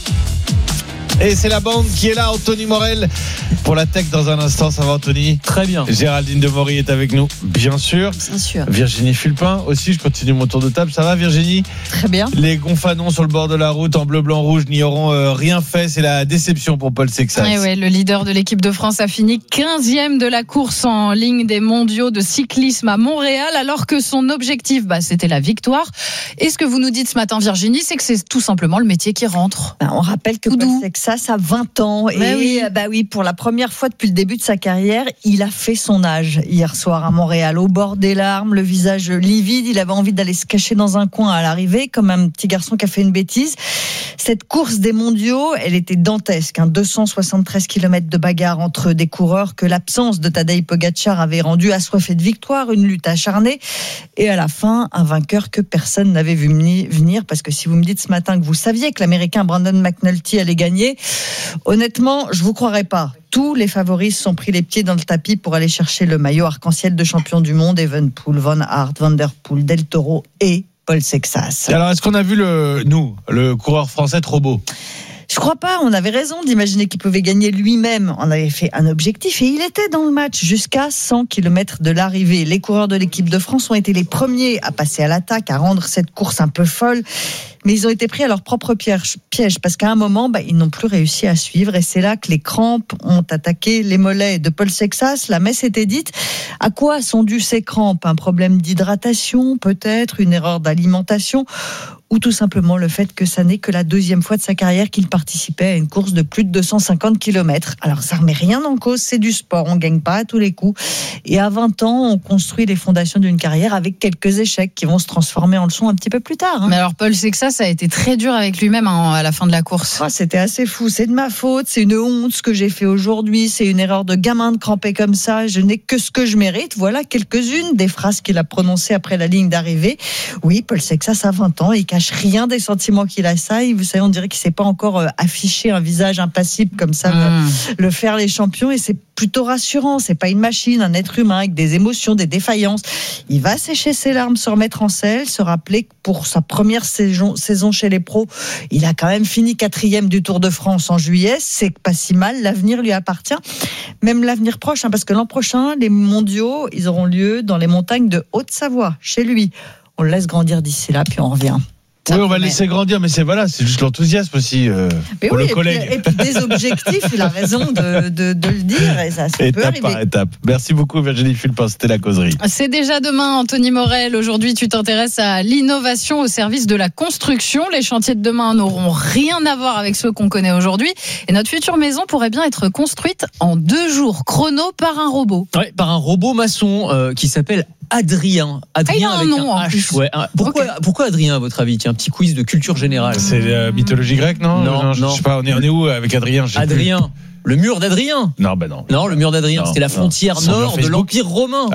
Speaker 5: Et c'est la bande qui est là, Anthony Morel pour la tech dans un instant. Ça va, Anthony?
Speaker 14: Très bien.
Speaker 5: Géraldine Demory est avec nous, bien sûr.
Speaker 7: Bien sûr.
Speaker 5: Virginie Fulpin aussi, je continue mon tour de table. Ça va, Virginie?
Speaker 13: Très bien.
Speaker 5: Les gonfanons sur le bord de la route en bleu, blanc, rouge n'y auront rien fait. C'est la déception pour Paul Sexas.
Speaker 7: Et ouais, le leader de l'équipe de France a fini 15e de la course en ligne des mondiaux de cyclisme à Montréal, alors que son objectif, c'était la victoire. Et ce que vous nous dites ce matin, Virginie, c'est que c'est tout simplement le métier qui rentre.
Speaker 13: On rappelle que Paul Sexas a 20 ans. Et pour la première fois depuis le début de sa carrière, il a fait son âge hier soir à Montréal, au bord des larmes, le visage livide. Il avait envie d'aller se cacher dans un coin à l'arrivée, comme un petit garçon qui a fait une bêtise. Cette course des mondiaux, elle était dantesque. 273 km de bagarre entre des coureurs que l'absence de Tadej Pogačar avait rendu assoiffés de victoire, une lutte acharnée. Et à la fin, un vainqueur que personne n'avait vu venir. Parce que si vous me dites ce matin que vous saviez que l'Américain Brandon McNulty allait gagner, honnêtement, je vous croirais pas. Tous les favoris se sont pris les pieds dans le tapis pour aller chercher le maillot arc-en-ciel de champion du monde. Evenepoel, Van Aert, Van der Poel, Del Toro et Paul Sexas.
Speaker 5: Alors, est-ce qu'on a vu le coureur français trop beau?
Speaker 13: Je crois pas, on avait raison d'imaginer qu'il pouvait gagner lui-même. On avait fait un objectif et il était dans le match jusqu'à 100 km de l'arrivée. Les coureurs de l'équipe de France ont été les premiers à passer à l'attaque, à rendre cette course un peu folle. Mais ils ont été pris à leur propre piège parce qu'à un moment, ils n'ont plus réussi à suivre. Et c'est là que les crampes ont attaqué les mollets de Paul Sexas. La messe était dite. À quoi sont dues ces crampes? Un problème d'hydratation, peut-être, une erreur d'alimentation, ou tout simplement le fait que ça n'est que la deuxième fois de sa carrière qu'il participait à une course de plus de 250 km. Alors ça ne remet rien en cause, c'est du sport, on ne gagne pas à tous les coups. Et à 20 ans, on construit les fondations d'une carrière avec quelques échecs qui vont se transformer en leçons un petit peu plus tard.
Speaker 7: Mais alors Paul Sexas, ça a été très dur avec lui-même à la fin de la course.
Speaker 13: C'était assez fou. C'est de ma faute, c'est une honte ce que j'ai fait aujourd'hui, c'est une erreur de gamin de cramper comme ça, je n'ai que ce que je mérite. Voilà quelques-unes des phrases qu'il a prononcées après la ligne d'arrivée. Oui, Paul Sexas a 20 ans, il cache rien des sentiments qu'il a. Ça, vous savez, on dirait qu'il ne s'est pas encore affiché un visage impassible comme ça, le faire les champions, et c'est plutôt rassurant. C'est pas une machine, un être humain avec des émotions, des défaillances. Il va sécher ses larmes, se remettre en selle, se rappeler que pour sa première saison chez les pros, il a quand même fini 4e du Tour de France en juillet. C'est pas si mal, l'avenir lui appartient. Même l'avenir proche, parce que l'an prochain, les mondiaux, ils auront lieu dans les montagnes de Haute-Savoie, chez lui. On le laisse grandir d'ici là, puis on revient.
Speaker 5: Oui, on va laisser grandir, mais c'est juste l'enthousiasme aussi pour le collègue.
Speaker 13: Et puis des objectifs, il a raison de le dire, et ça peut
Speaker 5: étape
Speaker 13: arriver.
Speaker 5: Par étape. Merci beaucoup Virginie Fulpin, c'était la causerie.
Speaker 7: C'est déjà demain, Anthony Morel. Aujourd'hui, tu t'intéresses à l'innovation au service de la construction. Les chantiers de demain n'auront rien à voir avec ceux qu'on connaît aujourd'hui. Et notre future maison pourrait bien être construite en 2 jours chrono par un robot.
Speaker 14: Oui, par un robot maçon qui s'appelle Adrien.
Speaker 7: Adrien avec un nom en plus.
Speaker 14: Ouais. Pourquoi Adrien, à votre avis? Tiens, un petit quiz de culture générale.
Speaker 5: C'est la mythologie grecque, non?
Speaker 14: Non.
Speaker 5: Je sais pas, on est où avec Adrien?
Speaker 14: Adrien. Le mur d'Adrien?
Speaker 5: Non.
Speaker 14: Non, le mur d'Adrien, c'était la frontière nord de l'Empire romain.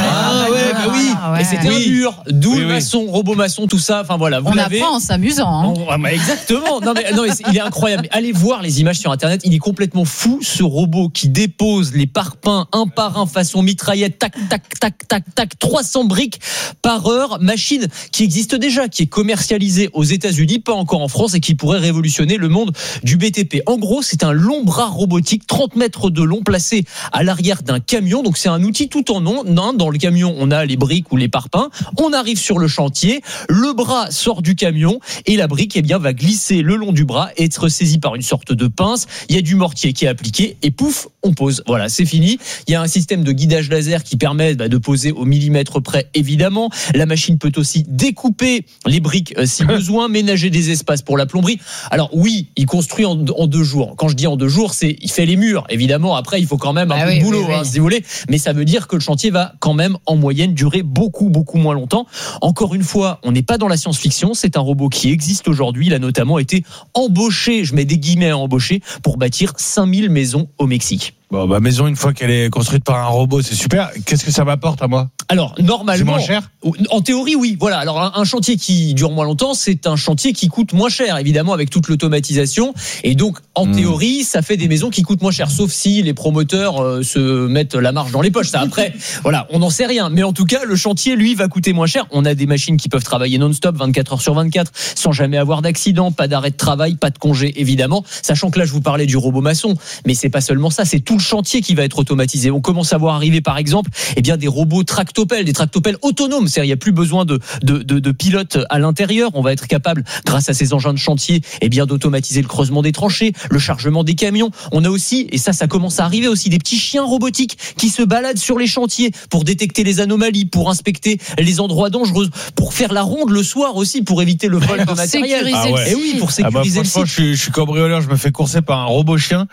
Speaker 14: Oui. Et c'était un mur, d'où le maçon, robot maçon, tout ça. Enfin voilà, vous l'avez.
Speaker 7: On apprend en s'amusant.
Speaker 14: Exactement. Non, mais il est incroyable. Allez voir les images sur Internet. Il est complètement fou, ce robot qui dépose les parpaings un par un façon mitraillette. Tac, tac, tac, tac, tac. 300 briques par heure. Machine qui existe déjà, qui est commercialisée aux États-Unis, pas encore en France, et qui pourrait révolutionner le monde du BTP. En gros, c'est un long bras robotique 30 mètres de long placé à l'arrière d'un camion. Donc c'est un outil tout en un. Dans le camion, on a les briques ou les parpaings. On arrive sur le chantier, le bras sort du camion et la brique va glisser le long du bras et être saisie par une sorte de pince. Il y a du mortier qui est appliqué et pouf, on pose. Voilà, c'est fini. Il y a un système de guidage laser qui permet de poser au millimètre près, évidemment. La machine peut aussi découper les briques si besoin, ménager des espaces pour la plomberie. Alors oui, il construit en 2 jours. Quand je dis en 2 jours, c'est il fait les murs. Évidemment, après, il faut quand même un peu de boulot, si vous voulez. Mais ça veut dire que le chantier va quand même, en moyenne, durer beaucoup, beaucoup moins longtemps. Encore une fois, on n'est pas dans la science-fiction. C'est un robot qui existe aujourd'hui. Il a notamment été embauché, je mets des guillemets à embaucher, pour bâtir 5000 maisons au Mexique.
Speaker 5: Bon, maison, une fois qu'elle est construite par un robot, c'est super. Qu'est-ce que ça m'apporte à moi?
Speaker 14: Alors, normalement.
Speaker 5: C'est moins cher?
Speaker 14: En théorie, oui. Voilà. Alors, un chantier qui dure moins longtemps, c'est un chantier qui coûte moins cher, évidemment, avec toute l'automatisation. Et donc, en théorie, ça fait des maisons qui coûtent moins cher. Sauf si les promoteurs se mettent la marge dans les poches. Ça, après, voilà, on n'en sait rien. Mais en tout cas, le chantier, lui, va coûter moins cher. On a des machines qui peuvent travailler non-stop, 24 heures sur 24, sans jamais avoir d'accident, pas d'arrêt de travail, pas de congé, évidemment. Sachant que là, je vous parlais du robot maçon. Mais c'est pas seulement ça, c'est tout le chantier qui va être automatisé. On commence à voir arriver, par exemple, des robots tractopelles, des tractopelles autonomes. C'est-à-dire, il n'y a plus besoin de pilotes à l'intérieur. On va être capable, grâce à ces engins de chantier, d'automatiser le creusement des tranchées, le chargement des camions. On a aussi, et ça commence à arriver aussi, des petits chiens robotiques qui se baladent sur les chantiers pour détecter les anomalies, pour inspecter les endroits dangereux, pour faire la ronde le soir aussi, pour éviter le vol de matériel. Et oui, pour sécuriser le site.
Speaker 5: Je suis cambrioleur, je me fais courser par un robot chien.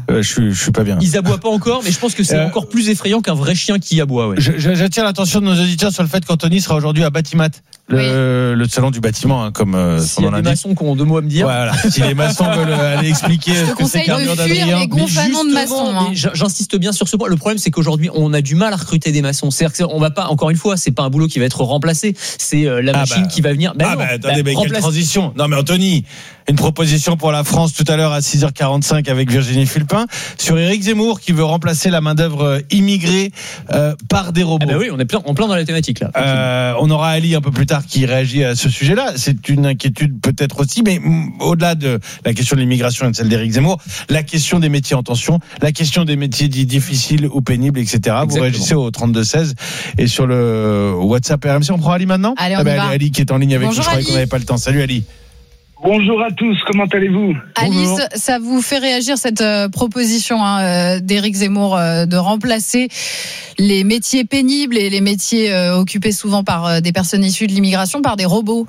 Speaker 5: Je suis pas bien.
Speaker 14: Ils aboient pas encore, mais je pense que c'est encore plus effrayant qu'un vrai chien qui aboie. Ouais.
Speaker 5: J'attire l'attention de nos auditeurs sur le fait qu'Anthony sera aujourd'hui à Batimat, le salon du bâtiment, comme
Speaker 14: s'il y a des maçons qui ont 2 mots à me dire.
Speaker 5: Voilà. Si les maçons veulent aller expliquer ce que c'est qu'un mur d'Adrien.
Speaker 14: J'insiste bien sur ce point. Le problème, c'est qu'aujourd'hui, on a du mal à recruter des maçons. C'est-à-dire qu'on va pas, encore une fois, c'est pas un boulot qui va être remplacé. C'est la machine qui va venir.
Speaker 5: Attendez, quelle transition. Non, mais Anthony, une proposition pour la France tout à l'heure à 6h45 avec Virginie Fulpin sur Éric Zemmour qui veut remplacer la main-d'œuvre immigrée par des robots.
Speaker 14: Oui, on est en plein dans la thématique là.
Speaker 5: On aura Ali un peu plus tard qui réagit à ce sujet-là. C'est une inquiétude peut-être aussi, mais au-delà de la question de l'immigration et de celle d'Éric Zemmour, la question des métiers en tension, la question des métiers dits difficiles ou pénibles, etc. Exactement. Vous réagissez au 32-16 et sur le WhatsApp RMC. On prend Ali maintenant?
Speaker 7: Allez, on y va.
Speaker 5: Ali qui est en ligne avec nous. Je croyais
Speaker 7: Ali.
Speaker 5: qu'on n'avait pas le temps. Salut Ali.
Speaker 16: Bonjour à tous, comment allez-vous?
Speaker 7: Alice, ça vous fait réagir cette proposition d'Éric Zemmour de remplacer les métiers pénibles et les métiers occupés souvent par des personnes issues de l'immigration par des robots?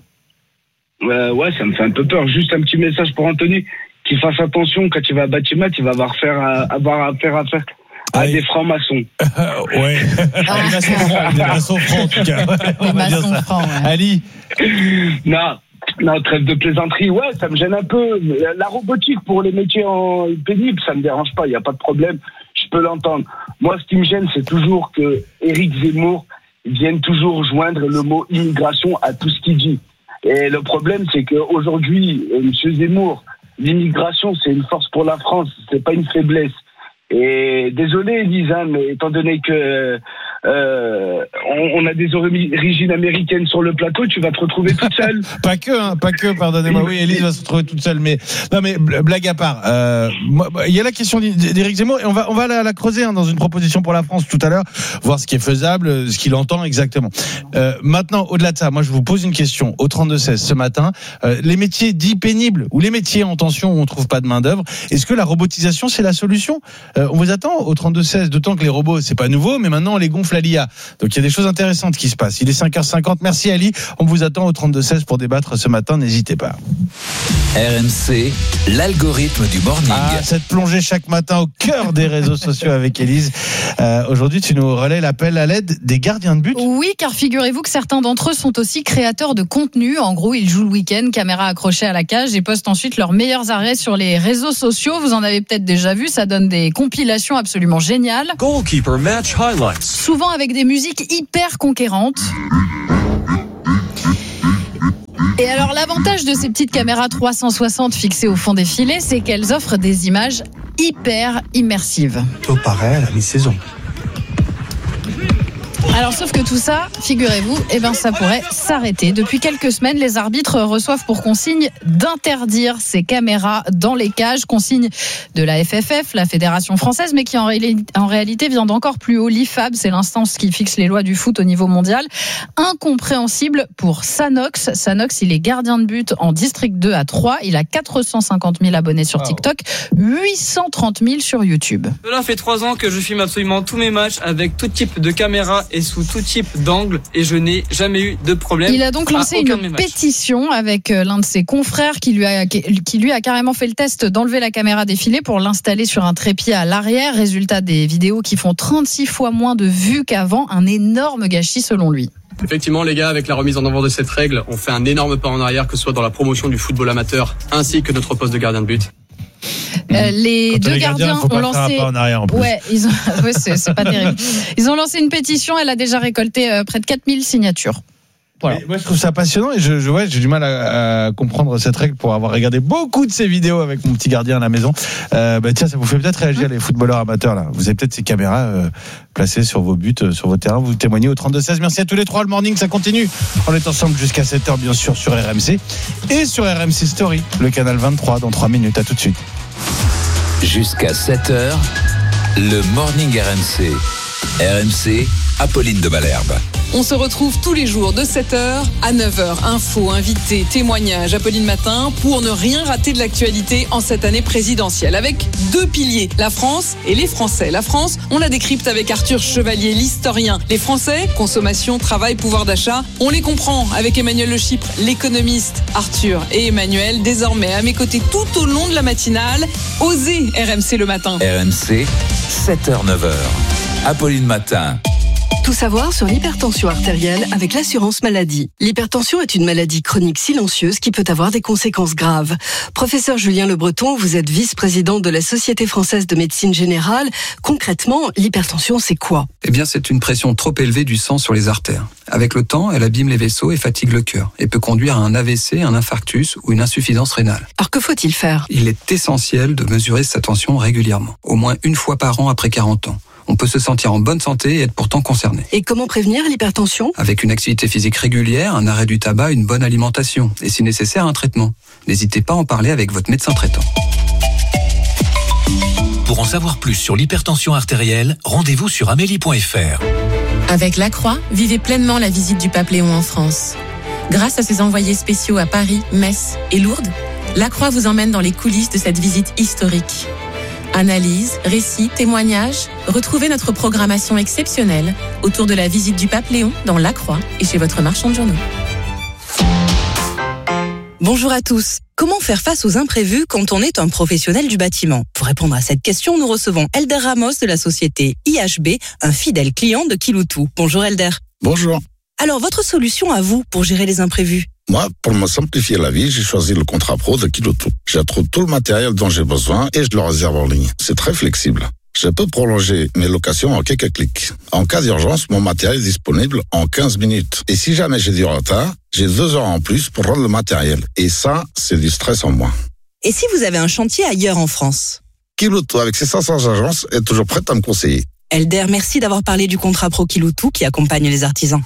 Speaker 16: Ouais, ça me fait un peu peur. Juste un petit message pour Anthony, qu'il fasse attention quand il va à Batimat, il va avoir affaire à des francs-maçons.
Speaker 5: Ouais, des maçons francs en tout cas.
Speaker 7: Des maçons francs, ouais.
Speaker 5: Ali.
Speaker 16: Non. Non, trêve de plaisanterie, ouais, ça me gêne un peu. La robotique pour les métiers pénibles, ça me dérange pas, il n'y a pas de problème, je peux l'entendre. Moi, ce qui me gêne, c'est toujours que Éric Zemmour vienne toujours joindre le mot immigration à tout ce qu'il dit. Et le problème, c'est qu'aujourd'hui, M. Zemmour, l'immigration, c'est une force pour la France, c'est pas une faiblesse. Et désolé, Elise, mais étant donné que on a des origines américaines sur le plateau, tu vas te retrouver toute seule.
Speaker 5: pas que, pardonnez-moi. Oui, Elise va se retrouver toute seule, mais non, mais blague à part. Il y a la question d'Éric Zemmour et on va la creuser dans une proposition pour la France tout à l'heure, voir ce qui est faisable, ce qu'il entend exactement. Maintenant, au-delà de ça, moi je vous pose une question au 32-16 ce matin. Les métiers dits pénibles ou les métiers en tension où on trouve pas de main d'œuvre, est-ce que la robotisation c'est la solution? On vous attend au 32-16, d'autant que les robots c'est pas nouveau, mais maintenant on les gonfle à l'IA. Donc il y a des choses intéressantes qui se passent. Il est 5h50. Merci Ali. On vous attend au 32-16 pour débattre ce matin. N'hésitez pas.
Speaker 3: RMC, l'algorithme du morning.
Speaker 5: Cette plongée chaque matin au cœur des réseaux sociaux avec Élise. Aujourd'hui, tu nous relais l'appel à l'aide des gardiens de but.
Speaker 7: Oui, car figurez-vous que certains d'entre eux sont aussi créateurs de contenu. En gros, ils jouent le week-end, caméra accrochée à la cage, et postent ensuite leurs meilleurs arrêts sur les réseaux sociaux. Vous en avez peut-être déjà vu. Ça donne des compilations absolument géniales.
Speaker 17: Goalkeeper match highlights.
Speaker 7: Souvent avec des musiques hyper conquérantes. Et alors l'avantage de ces petites caméras 360 fixées au fond des filets, c'est qu'elles offrent des images hyper immersives.
Speaker 17: Tout paraît à la mi-saison.
Speaker 7: Alors sauf que tout ça, figurez-vous, ça pourrait s'arrêter. Depuis quelques semaines, les arbitres reçoivent pour consigne d'interdire ces caméras dans les cages, consigne de la FFF, la Fédération française, mais qui en réalité vient d'encore plus haut. L'IFAB, c'est l'instance qui fixe les lois du foot au niveau mondial. Incompréhensible pour Sanox. Sanox, il est gardien de but en District 2 à 3. Il a 450 000 abonnés sur TikTok, 830 000 sur YouTube.
Speaker 18: Cela fait 3 ans que je filme absolument tous mes matchs avec tout type de caméra et sous tout type d'angle et je n'ai jamais eu de problème.
Speaker 7: Il a donc lancé une pétition avec l'un de ses confrères qui lui a carrément fait le test d'enlever la caméra des filets pour l'installer sur un trépied à l'arrière. Résultat, des vidéos qui font 36 fois moins de vues qu'avant. Un énorme gâchis selon lui.
Speaker 18: Effectivement, les gars, avec la remise en avant de cette règle, on fait un énorme pas en arrière, que ce soit dans la promotion du football amateur ainsi que notre poste de gardien de but.
Speaker 7: Les deux gardiens ont lancé. C'est pas terrible. Ils ont lancé une pétition. Elle a déjà récolté près de 4000 signatures. Voilà.
Speaker 5: Moi, je trouve ça passionnant et j'ai du mal à comprendre cette règle pour avoir regardé beaucoup de ces vidéos avec mon petit gardien à la maison. Tiens, ça vous fait peut-être réagir les footballeurs amateurs là. Vous avez peut-être ces caméras placées sur vos buts, sur vos terrains. Vous témoignez au 32-16. Merci à tous les trois. Le morning, ça continue. On est ensemble jusqu'à 7h bien sûr sur RMC et sur RMC Story, le canal 23 dans 3 minutes. À tout de suite.
Speaker 3: Jusqu'à 7h, le morning RMC. RMC, Apolline de Malherbe.
Speaker 19: On se retrouve tous les jours de 7h à 9h. Infos, invités, témoignages, Apolline Matin, pour ne rien rater de l'actualité en cette année présidentielle. Avec 2 piliers, la France et les Français. La France, on la décrypte avec Arthur Chevalier, l'historien. Les Français, consommation, travail, pouvoir d'achat, on les comprend avec Emmanuel Le Chypre, l'économiste. Arthur et Emmanuel, désormais à mes côtés tout au long de la matinale. Osez RMC le matin.
Speaker 3: RMC, 7h-9h. Apolline Matin.
Speaker 20: Tout savoir sur l'hypertension artérielle avec l'assurance maladie. L'hypertension est une maladie chronique silencieuse qui peut avoir des conséquences graves. Professeur Julien Le Breton, vous êtes vice-président de la Société française de médecine générale. Concrètement, l'hypertension, c'est quoi ? Eh bien, c'est une pression trop élevée du sang sur les artères. Avec le temps, elle abîme les vaisseaux et fatigue le cœur et peut conduire à un AVC, un infarctus ou une insuffisance rénale. Alors que faut-il faire ? Il est essentiel de mesurer sa tension régulièrement, au moins 1 fois par an après 40 ans. On peut se sentir en bonne santé et être pourtant concerné. Et comment prévenir l'hypertension ? Avec une activité physique régulière, un arrêt du tabac, une bonne alimentation et si nécessaire un traitement. N'hésitez pas à en parler avec votre médecin traitant.
Speaker 21: Pour en savoir plus sur l'hypertension artérielle, rendez-vous sur amélie.fr.
Speaker 22: Avec La Croix, vivez pleinement la visite du pape Léon en France. Grâce à ses envoyés spéciaux à Paris, Metz et Lourdes, La Croix vous emmène dans les coulisses de cette visite historique. Analyse, récits, témoignages, retrouvez notre programmation exceptionnelle autour de la visite du pape Léon dans La Croix et chez votre marchand de journaux.
Speaker 20: Bonjour à tous. Comment faire face aux imprévus quand on est un professionnel du bâtiment ? Pour répondre à cette question, nous recevons Elder Ramos de la société IHB, un fidèle client de Kiloutou. Bonjour Elder.
Speaker 23: Bonjour.
Speaker 20: Alors, votre solution à vous pour gérer les imprévus ?
Speaker 6: Moi, pour me simplifier la vie, j'ai choisi le contrat pro de Kiloto. Je trouve tout le matériel dont j'ai besoin et je le réserve en ligne. C'est très flexible. Je peux prolonger mes locations en quelques clics. En cas d'urgence, mon matériel est disponible en 15 minutes. Et si jamais j'ai du retard, j'ai 2 heures en plus pour rendre le matériel. Et ça, c'est du stress en moins.
Speaker 9: Et si vous avez un chantier ailleurs en France ?
Speaker 6: Kiloto, avec ses 500 agences, est toujours prête à me conseiller.
Speaker 9: Elder, merci d'avoir parlé du contrat pro Kiloutou qui accompagne les artisans.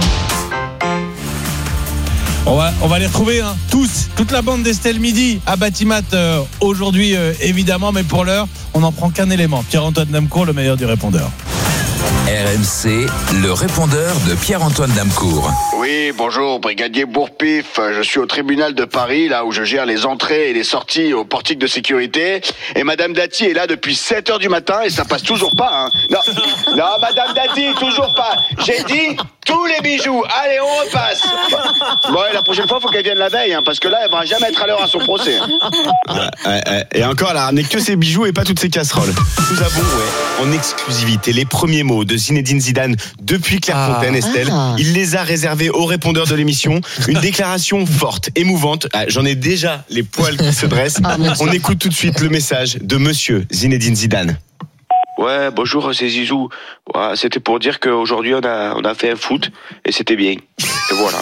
Speaker 5: On va les retrouver tous, toute la bande d'Estelle Midi à Batimat aujourd'hui évidemment, mais pour l'heure, on n'en prend qu'un élément. Pierre-Antoine Damcourt, le meilleur du répondeur.
Speaker 3: RMC, le répondeur de Pierre-Antoine Damcourt.
Speaker 10: Oui, bonjour, brigadier Bourpif. Je suis au tribunal de Paris, là où je gère les entrées et les sorties au portique de sécurité. Et Madame Dati est là depuis 7h du matin et ça passe toujours pas. Non, Madame Dati, toujours pas. J'ai dit tous les bijoux. Allez, on repasse. Bon, et la prochaine fois, faut qu'elle vienne la veille, parce que là, elle va jamais être à l'heure à son procès.
Speaker 23: Et encore, elle a ramené que ses bijoux et pas toutes ses casseroles. Nous avons, en exclusivité, les premiers mots de Zinedine Zidane depuis Clairefontaine, Estelle. Il les a réservés aux répondeurs de l'émission. Une déclaration forte, émouvante. J'en ai déjà les poils qui se dressent. On écoute tout de suite le message de monsieur Zinedine Zidane.
Speaker 10: Ouais, bonjour, c'est Zizou. Ouais, c'était pour dire qu'aujourd'hui, on a fait un foot et c'était bien. Et voilà.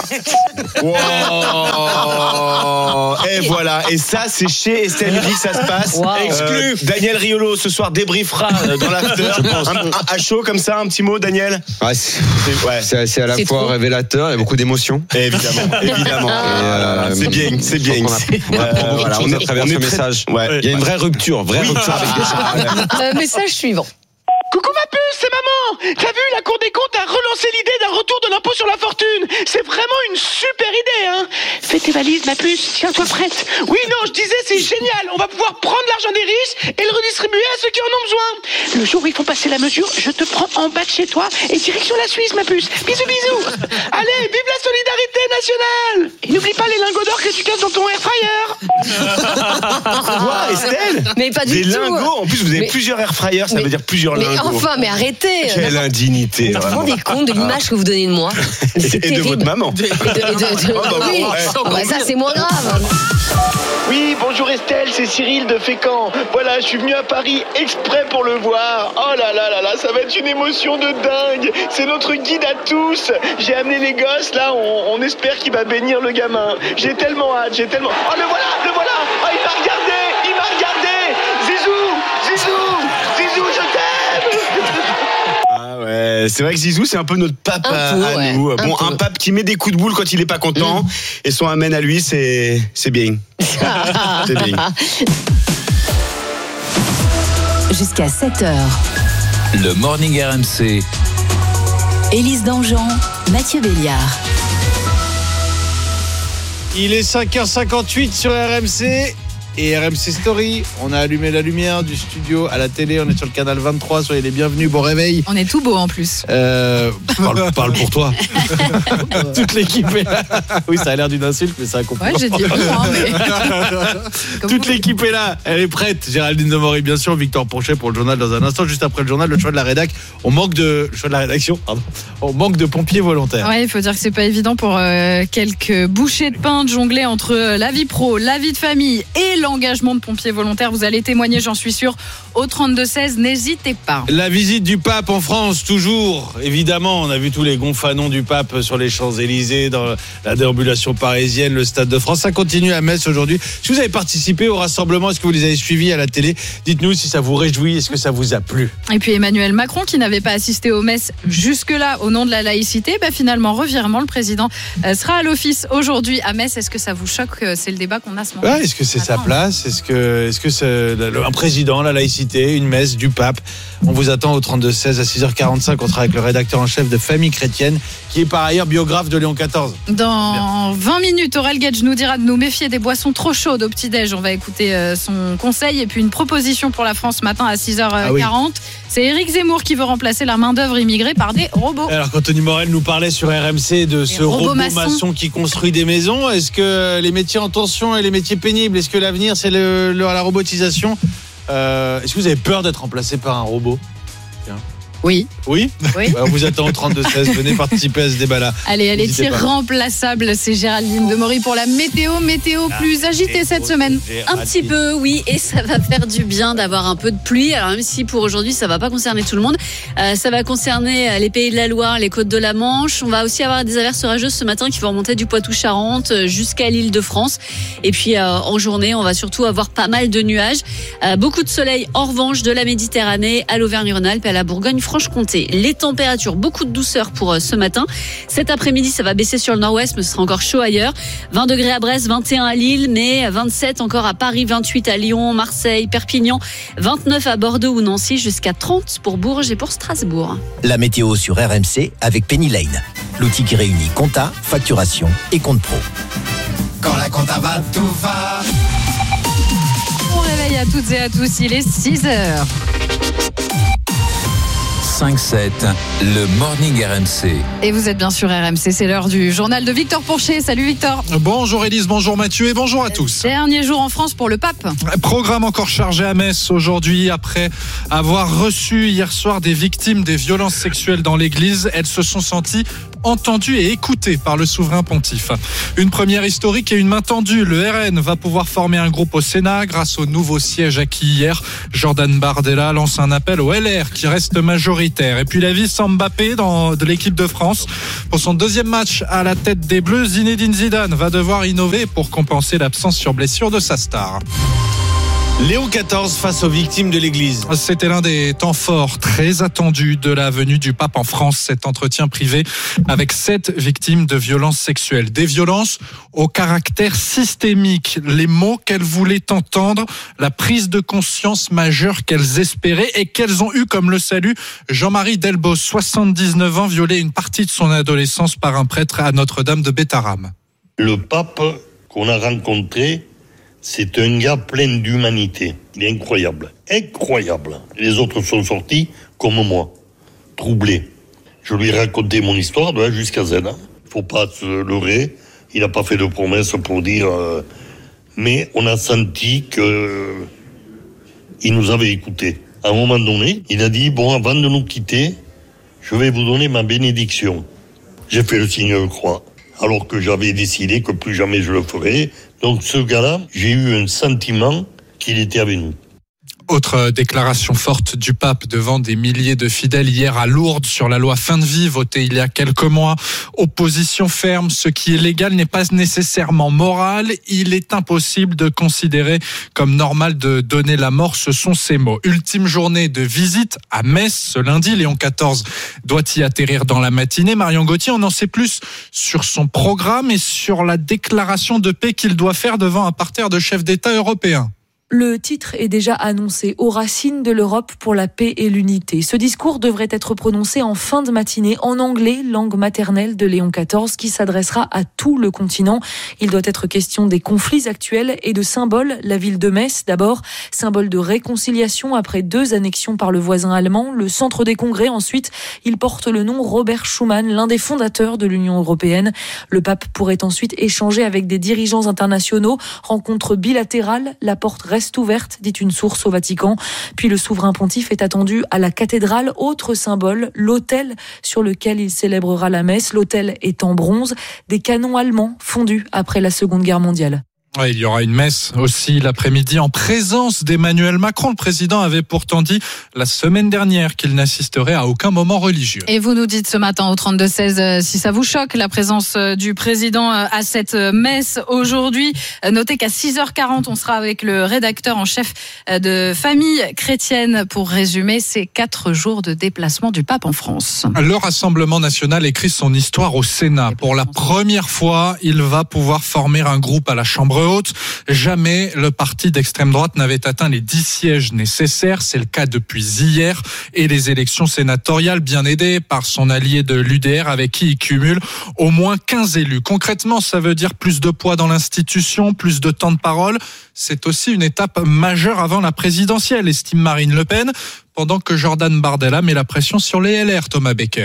Speaker 23: Wow. Et voilà. Et ça, c'est chez Estelle Midi que ça se passe. Wow. Exclu. Daniel Riolo, ce soir, débriefera dans l'after. À chaud, comme ça, un petit mot, Daniel.
Speaker 24: C'est à la fois révélateur et beaucoup d'émotions.
Speaker 23: Évidemment. C'est bien.
Speaker 24: On a travers ce message. Il y a une vraie rupture avec des chats.
Speaker 9: Message suivant.
Speaker 10: Coucou ma puce, c'est maman. T'as vu, la Cour des comptes a relancé l'idée d'un retour de l'impôt sur la fortune. C'est vraiment une super idée, Fais tes valises, ma puce, tiens-toi prête. Oui, non, je disais, c'est génial. On va pouvoir prendre l'argent des riches et le redistribuer à ceux qui en ont besoin. Le jour où ils font passer la mesure, je te prends en bas de chez toi et direction la Suisse, ma puce. Bisous, bisous. Allez, vive la solidarité nationale. Et n'oublie pas les lingots d'or que tu casses dans ton air fryer.
Speaker 23: Quoi, Estelle?
Speaker 9: Mais pas du tout.
Speaker 23: Des lingots, en plus, vous avez plusieurs air fryers, ça veut dire plusieurs lingots.
Speaker 9: Enfin, mais arrêtez.
Speaker 23: Quelle indignité.
Speaker 9: Vous vous rendez compte de l'image que vous donnez de moi?
Speaker 23: Et de votre maman.
Speaker 9: Oui, ça c'est moins grave.
Speaker 10: Oui, bonjour Estelle, c'est Cyril de Fécamp. Voilà, je suis venu à Paris exprès pour le voir. Oh là là là là, ça va être une émotion de dingue. C'est notre guide à tous. J'ai amené les gosses, là, on espère qu'il va bénir le gamin. J'ai tellement hâte, Oh, le voilà. Oh, il m'a regardé. Zizou, je t'aime.
Speaker 23: Ah ouais, c'est vrai que Zizou, c'est un peu notre pape à nous. Un pape qui met des coups de boule quand il est pas content. Et son amène à lui, c'est bien. C'est bien.
Speaker 2: Jusqu'à 7h.
Speaker 3: Le Morning RMC.
Speaker 2: Élise Dangean, Mathieu Béliard.
Speaker 5: Il est 5h58 sur RMC et RMC Story. On a allumé la lumière du studio à la télé. On est sur le canal 23. Soyez les bienvenus. Bon réveil.
Speaker 7: On est tout beau en plus.
Speaker 5: Parle pour toi. Toute l'équipe est là. Oui, ça a l'air d'une insulte, mais c'est un compliment.
Speaker 7: Ouais, j'ai dit
Speaker 5: Toute l'équipe est là. Elle est prête. Géraldine Demory, bien sûr. Victor Ponchet pour le journal dans un instant. Juste après le journal, le choix de la rédac. On manque de pompiers volontaires.
Speaker 7: Ouais, il faut dire que c'est pas évident pour quelques bouchées de pain de jongler entre la vie pro, la vie de famille et l'engagement de pompiers volontaires. Vous allez témoigner, j'en suis sûr, au 32-16. N'hésitez pas.
Speaker 5: La visite du pape en France, toujours. Évidemment, on a vu tous les gonfalons du pape sur les Champs-Élysées, dans la déambulation parisienne, le Stade de France. Ça continue à Metz aujourd'hui. Si vous avez participé au rassemblement, est-ce que vous les avez suivis à la télé? Dites-nous si ça vous réjouit, est-ce que ça vous a plu?
Speaker 7: Et puis Emmanuel Macron, qui n'avait pas assisté aux messes jusque-là au nom de la laïcité, finalement, revirement, le président sera à l'office aujourd'hui à Metz. Est-ce que ça vous choque? C'est le débat qu'on a ce moment.
Speaker 5: Est-ce que c'est sa place? Est-ce que c'est un président, la laïcité, une messe du pape? On vous attend au 32-16 à 6h45. On sera avec le rédacteur en chef de Famille Chrétienne, qui est par ailleurs biographe de Léon XIV.
Speaker 7: Dans 20 minutes, Aurel Gage nous dira de nous méfier des boissons trop chaudes au petit-déj. On va écouter son conseil. Et puis une proposition pour la France ce matin à 6h40. C'est Éric Zemmour qui veut remplacer la main-d'œuvre immigrée par des robots.
Speaker 5: Alors, Anthony Morel nous parlait sur RMC de ce robot maçon qui construit des maisons. Est-ce que les métiers en tension et les métiers pénibles, est-ce que l'avenir c'est la robotisation? Est-ce que vous avez peur d'être remplacé par un robot?
Speaker 7: Oui.
Speaker 5: Oui. On vous attend au 32-16. Venez participer à ce débat-là.
Speaker 7: Allez, elle est irremplaçable. C'est Géraldine Demory pour la météo. Météo plus agitée cette semaine.
Speaker 1: Un petit peu, oui. Et ça va faire du bien d'avoir un peu de pluie. Alors même si pour aujourd'hui, ça va pas concerner tout le monde. Ça va concerner les Pays de la Loire, les côtes de la Manche. On va aussi avoir des averses orageuses ce matin qui vont remonter du Poitou-Charentes jusqu'à l'Île-de-France. Et puis en journée, on va surtout avoir pas mal de nuages. Beaucoup de soleil en revanche de la Méditerranée à l'Auvergne-Rhône-Alpes et à la Bourgogne-Franche-Comté. Les températures, beaucoup de douceur pour ce matin. Cet après-midi, ça va baisser sur le nord-ouest, mais ce sera encore chaud ailleurs. 20 degrés à Brest, 21 à Lille, mais 27 encore à Paris, 28 à Lyon, Marseille, Perpignan, 29 à Bordeaux ou Nancy, jusqu'à 30 pour Bourges et pour Strasbourg.
Speaker 3: La météo sur RMC avec Penny Lane. L'outil qui réunit compta, facturation et compte pro.
Speaker 4: Quand la compta va, tout va.
Speaker 7: Bon réveil à toutes et à tous, il est 6h.
Speaker 3: 5-7, le Morning RMC.
Speaker 7: Et vous êtes bien sûr RMC, c'est l'heure du journal de Victor Pourchet. Salut Victor.
Speaker 11: Bonjour Élise, bonjour Mathieu et bonjour à tous.
Speaker 7: Dernier jour en France pour le pape.
Speaker 11: Programme encore chargé à Metz aujourd'hui après avoir reçu hier soir des victimes des violences sexuelles dans l'église. Elles se sont senties entendues et écoutées par le souverain pontife. Une première historique et une main tendue. Le RN va pouvoir former un groupe au Sénat grâce au nouveau siège acquis hier. Jordan Bardella lance un appel au LR qui reste majoritaire. Et puis la vie sans Mbappé de l'équipe de France. Pour son deuxième match à la tête des Bleus, Zinedine Zidane va devoir innover pour compenser l'absence sur blessure de sa star.
Speaker 5: Léon XIV face aux victimes de l'Église.
Speaker 11: C'était l'un des temps forts très attendus de la venue du pape en France. Cet entretien privé avec 7 victimes de violences sexuelles. Des violences au caractère systémique. Les mots qu'elles voulaient entendre, la prise de conscience majeure qu'elles espéraient et qu'elles ont eu comme le salut. Jean-Marie Delbos, 79 ans, violé une partie de son adolescence par un prêtre à Notre-Dame de Bétharram.
Speaker 12: Le pape qu'on a rencontré, c'est un gars plein d'humanité. Il est incroyable. Incroyable. Les autres sont sortis comme moi, troublés. Je lui ai raconté mon histoire de A jusqu'à Z. Faut pas se leurrer. Il n'a pas fait de promesses pour dire... Mais on a senti que il nous avait écoutés. À un moment donné, il a dit, bon, avant de nous quitter, je vais vous donner ma bénédiction. J'ai fait le signe de croix, alors que j'avais décidé que plus jamais je le ferais. Donc ce gars-là, j'ai eu un sentiment qu'il était avec nous.
Speaker 11: Autre déclaration forte du pape devant des milliers de fidèles hier à Lourdes sur la loi fin de vie votée il y a quelques mois. Opposition ferme, ce qui est légal n'est pas nécessairement moral. Il est impossible de considérer comme normal de donner la mort, ce sont ses mots. Ultime journée de visite à Metz ce lundi. Léon XIV doit y atterrir dans la matinée. Marion Gauthier, on en sait plus sur son programme et sur la déclaration de paix qu'il doit faire devant un parterre de chefs d'État européens.
Speaker 15: Le titre est déjà annoncé, aux racines de l'Europe pour la paix et l'unité. Ce discours devrait être prononcé en fin de matinée en anglais, langue maternelle de Léon XIV, qui s'adressera à tout le continent. Il doit être question des conflits actuels et de symboles. La ville de Metz, d'abord, symbole de réconciliation après 2 annexions par le voisin allemand. Le centre des congrès, ensuite, il porte le nom Robert Schuman, l'un des fondateurs de l'Union européenne. Le pape pourrait ensuite échanger avec des dirigeants internationaux. Rencontre bilatérale, la porte reste ouverte, dit une source au Vatican. Puis le souverain pontife est attendu à la cathédrale, autre symbole, l'autel sur lequel il célébrera la messe. L'autel est en bronze, des canons allemands fondus après la Seconde Guerre mondiale.
Speaker 11: Ouais, il y aura une messe aussi l'après-midi en présence d'Emmanuel Macron. Le président avait pourtant dit la semaine dernière qu'il n'assisterait à aucun moment religieux.
Speaker 7: Et vous nous dites ce matin au 32-16 si ça vous choque la présence du président à cette messe aujourd'hui. Notez qu'à 6h40, on sera avec le rédacteur en chef de Famille chrétienne pour résumer ces 4 jours de déplacement du pape en France.
Speaker 11: Le Rassemblement national écrit son histoire au Sénat. Pour la première fois, il va pouvoir former un groupe à la Chambre haute. Jamais le parti d'extrême droite n'avait atteint les 10 sièges nécessaires. C'est le cas depuis hier. Et les élections sénatoriales, bien aidées par son allié de l'UDR, avec qui il cumule au moins 15 élus. Concrètement, ça veut dire plus de poids dans l'institution, plus de temps de parole. C'est aussi une étape majeure avant la présidentielle, estime Marine Le Pen, pendant que Jordan Bardella met la pression sur les LR, Thomas Becker.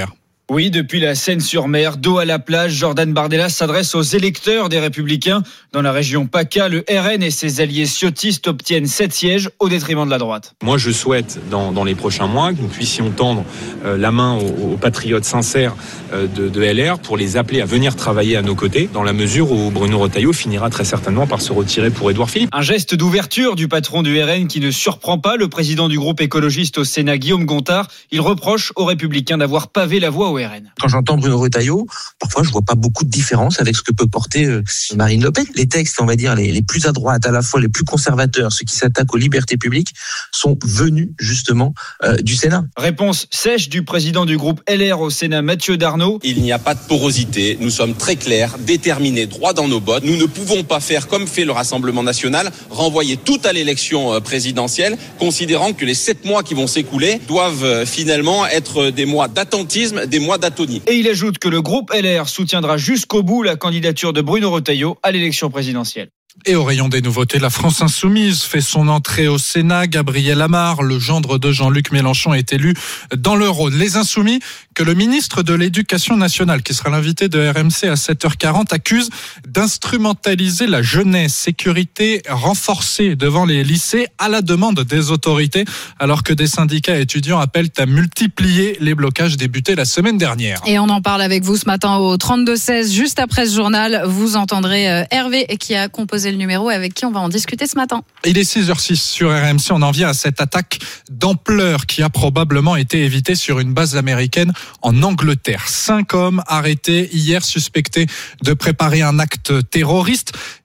Speaker 8: Oui, depuis la Seine-sur-Mer, dos à la plage, Jordan Bardella s'adresse aux électeurs des Républicains. Dans la région PACA, le RN et ses alliés ciotistes obtiennent 7 sièges au détriment de la droite.
Speaker 13: Moi, je souhaite, dans les prochains mois, que nous puissions tendre la main aux patriotes sincères de LR pour les appeler à venir travailler à nos côtés, dans la mesure où Bruno Retailleau finira très certainement par se retirer pour Édouard Philippe.
Speaker 8: Un geste d'ouverture du patron du RN qui ne surprend pas le président du groupe écologiste au Sénat, Guillaume Gontard. Il reproche aux Républicains d'avoir pavé la voie au RN.
Speaker 14: Quand j'entends Bruno Retailleau, parfois je vois pas beaucoup de différence avec ce que peut porter Marine Le Pen. Les textes, on va dire, les plus à droite, à la fois les plus conservateurs, ceux qui s'attaquent aux libertés publiques, sont venus justement du Sénat.
Speaker 8: Réponse sèche du président du groupe LR au Sénat, Mathieu Darnaud.
Speaker 16: Il n'y a pas de porosité, nous sommes très clairs, déterminés, droit dans nos bottes. Nous ne pouvons pas faire comme fait le Rassemblement national, renvoyer tout à l'élection présidentielle, considérant que les 7 mois qui vont s'écouler doivent finalement être des mois d'attentisme, des mois d'atonie.
Speaker 8: Et il ajoute que le groupe LR soutiendra jusqu'au bout la candidature de Bruno Retailleau à l'élection présidentielle.
Speaker 11: Et au rayon des nouveautés, la France Insoumise fait son entrée au Sénat. Gabriel Amar, le gendre de Jean-Luc Mélenchon, est élu dans le Rhône. Les Insoumis, que le ministre de l'Éducation nationale, qui sera l'invité de RMC à 7h40, accuse d'instrumentaliser la jeunesse. Sécurité renforcée devant les lycées à la demande des autorités, alors que des syndicats étudiants appellent à multiplier les blocages débutés la semaine dernière.
Speaker 7: Et on en parle avec vous ce matin au 32-16. Juste après ce journal, vous entendrez Hervé qui a composé le numéro, avec qui on va en discuter ce matin.
Speaker 11: Il est 6h06 sur RMC. On en vient à cette attaque d'ampleur qui a probablement été évitée sur une base américaine en Angleterre. 5 hommes arrêtés hier, suspectés de préparer un acte terroriste.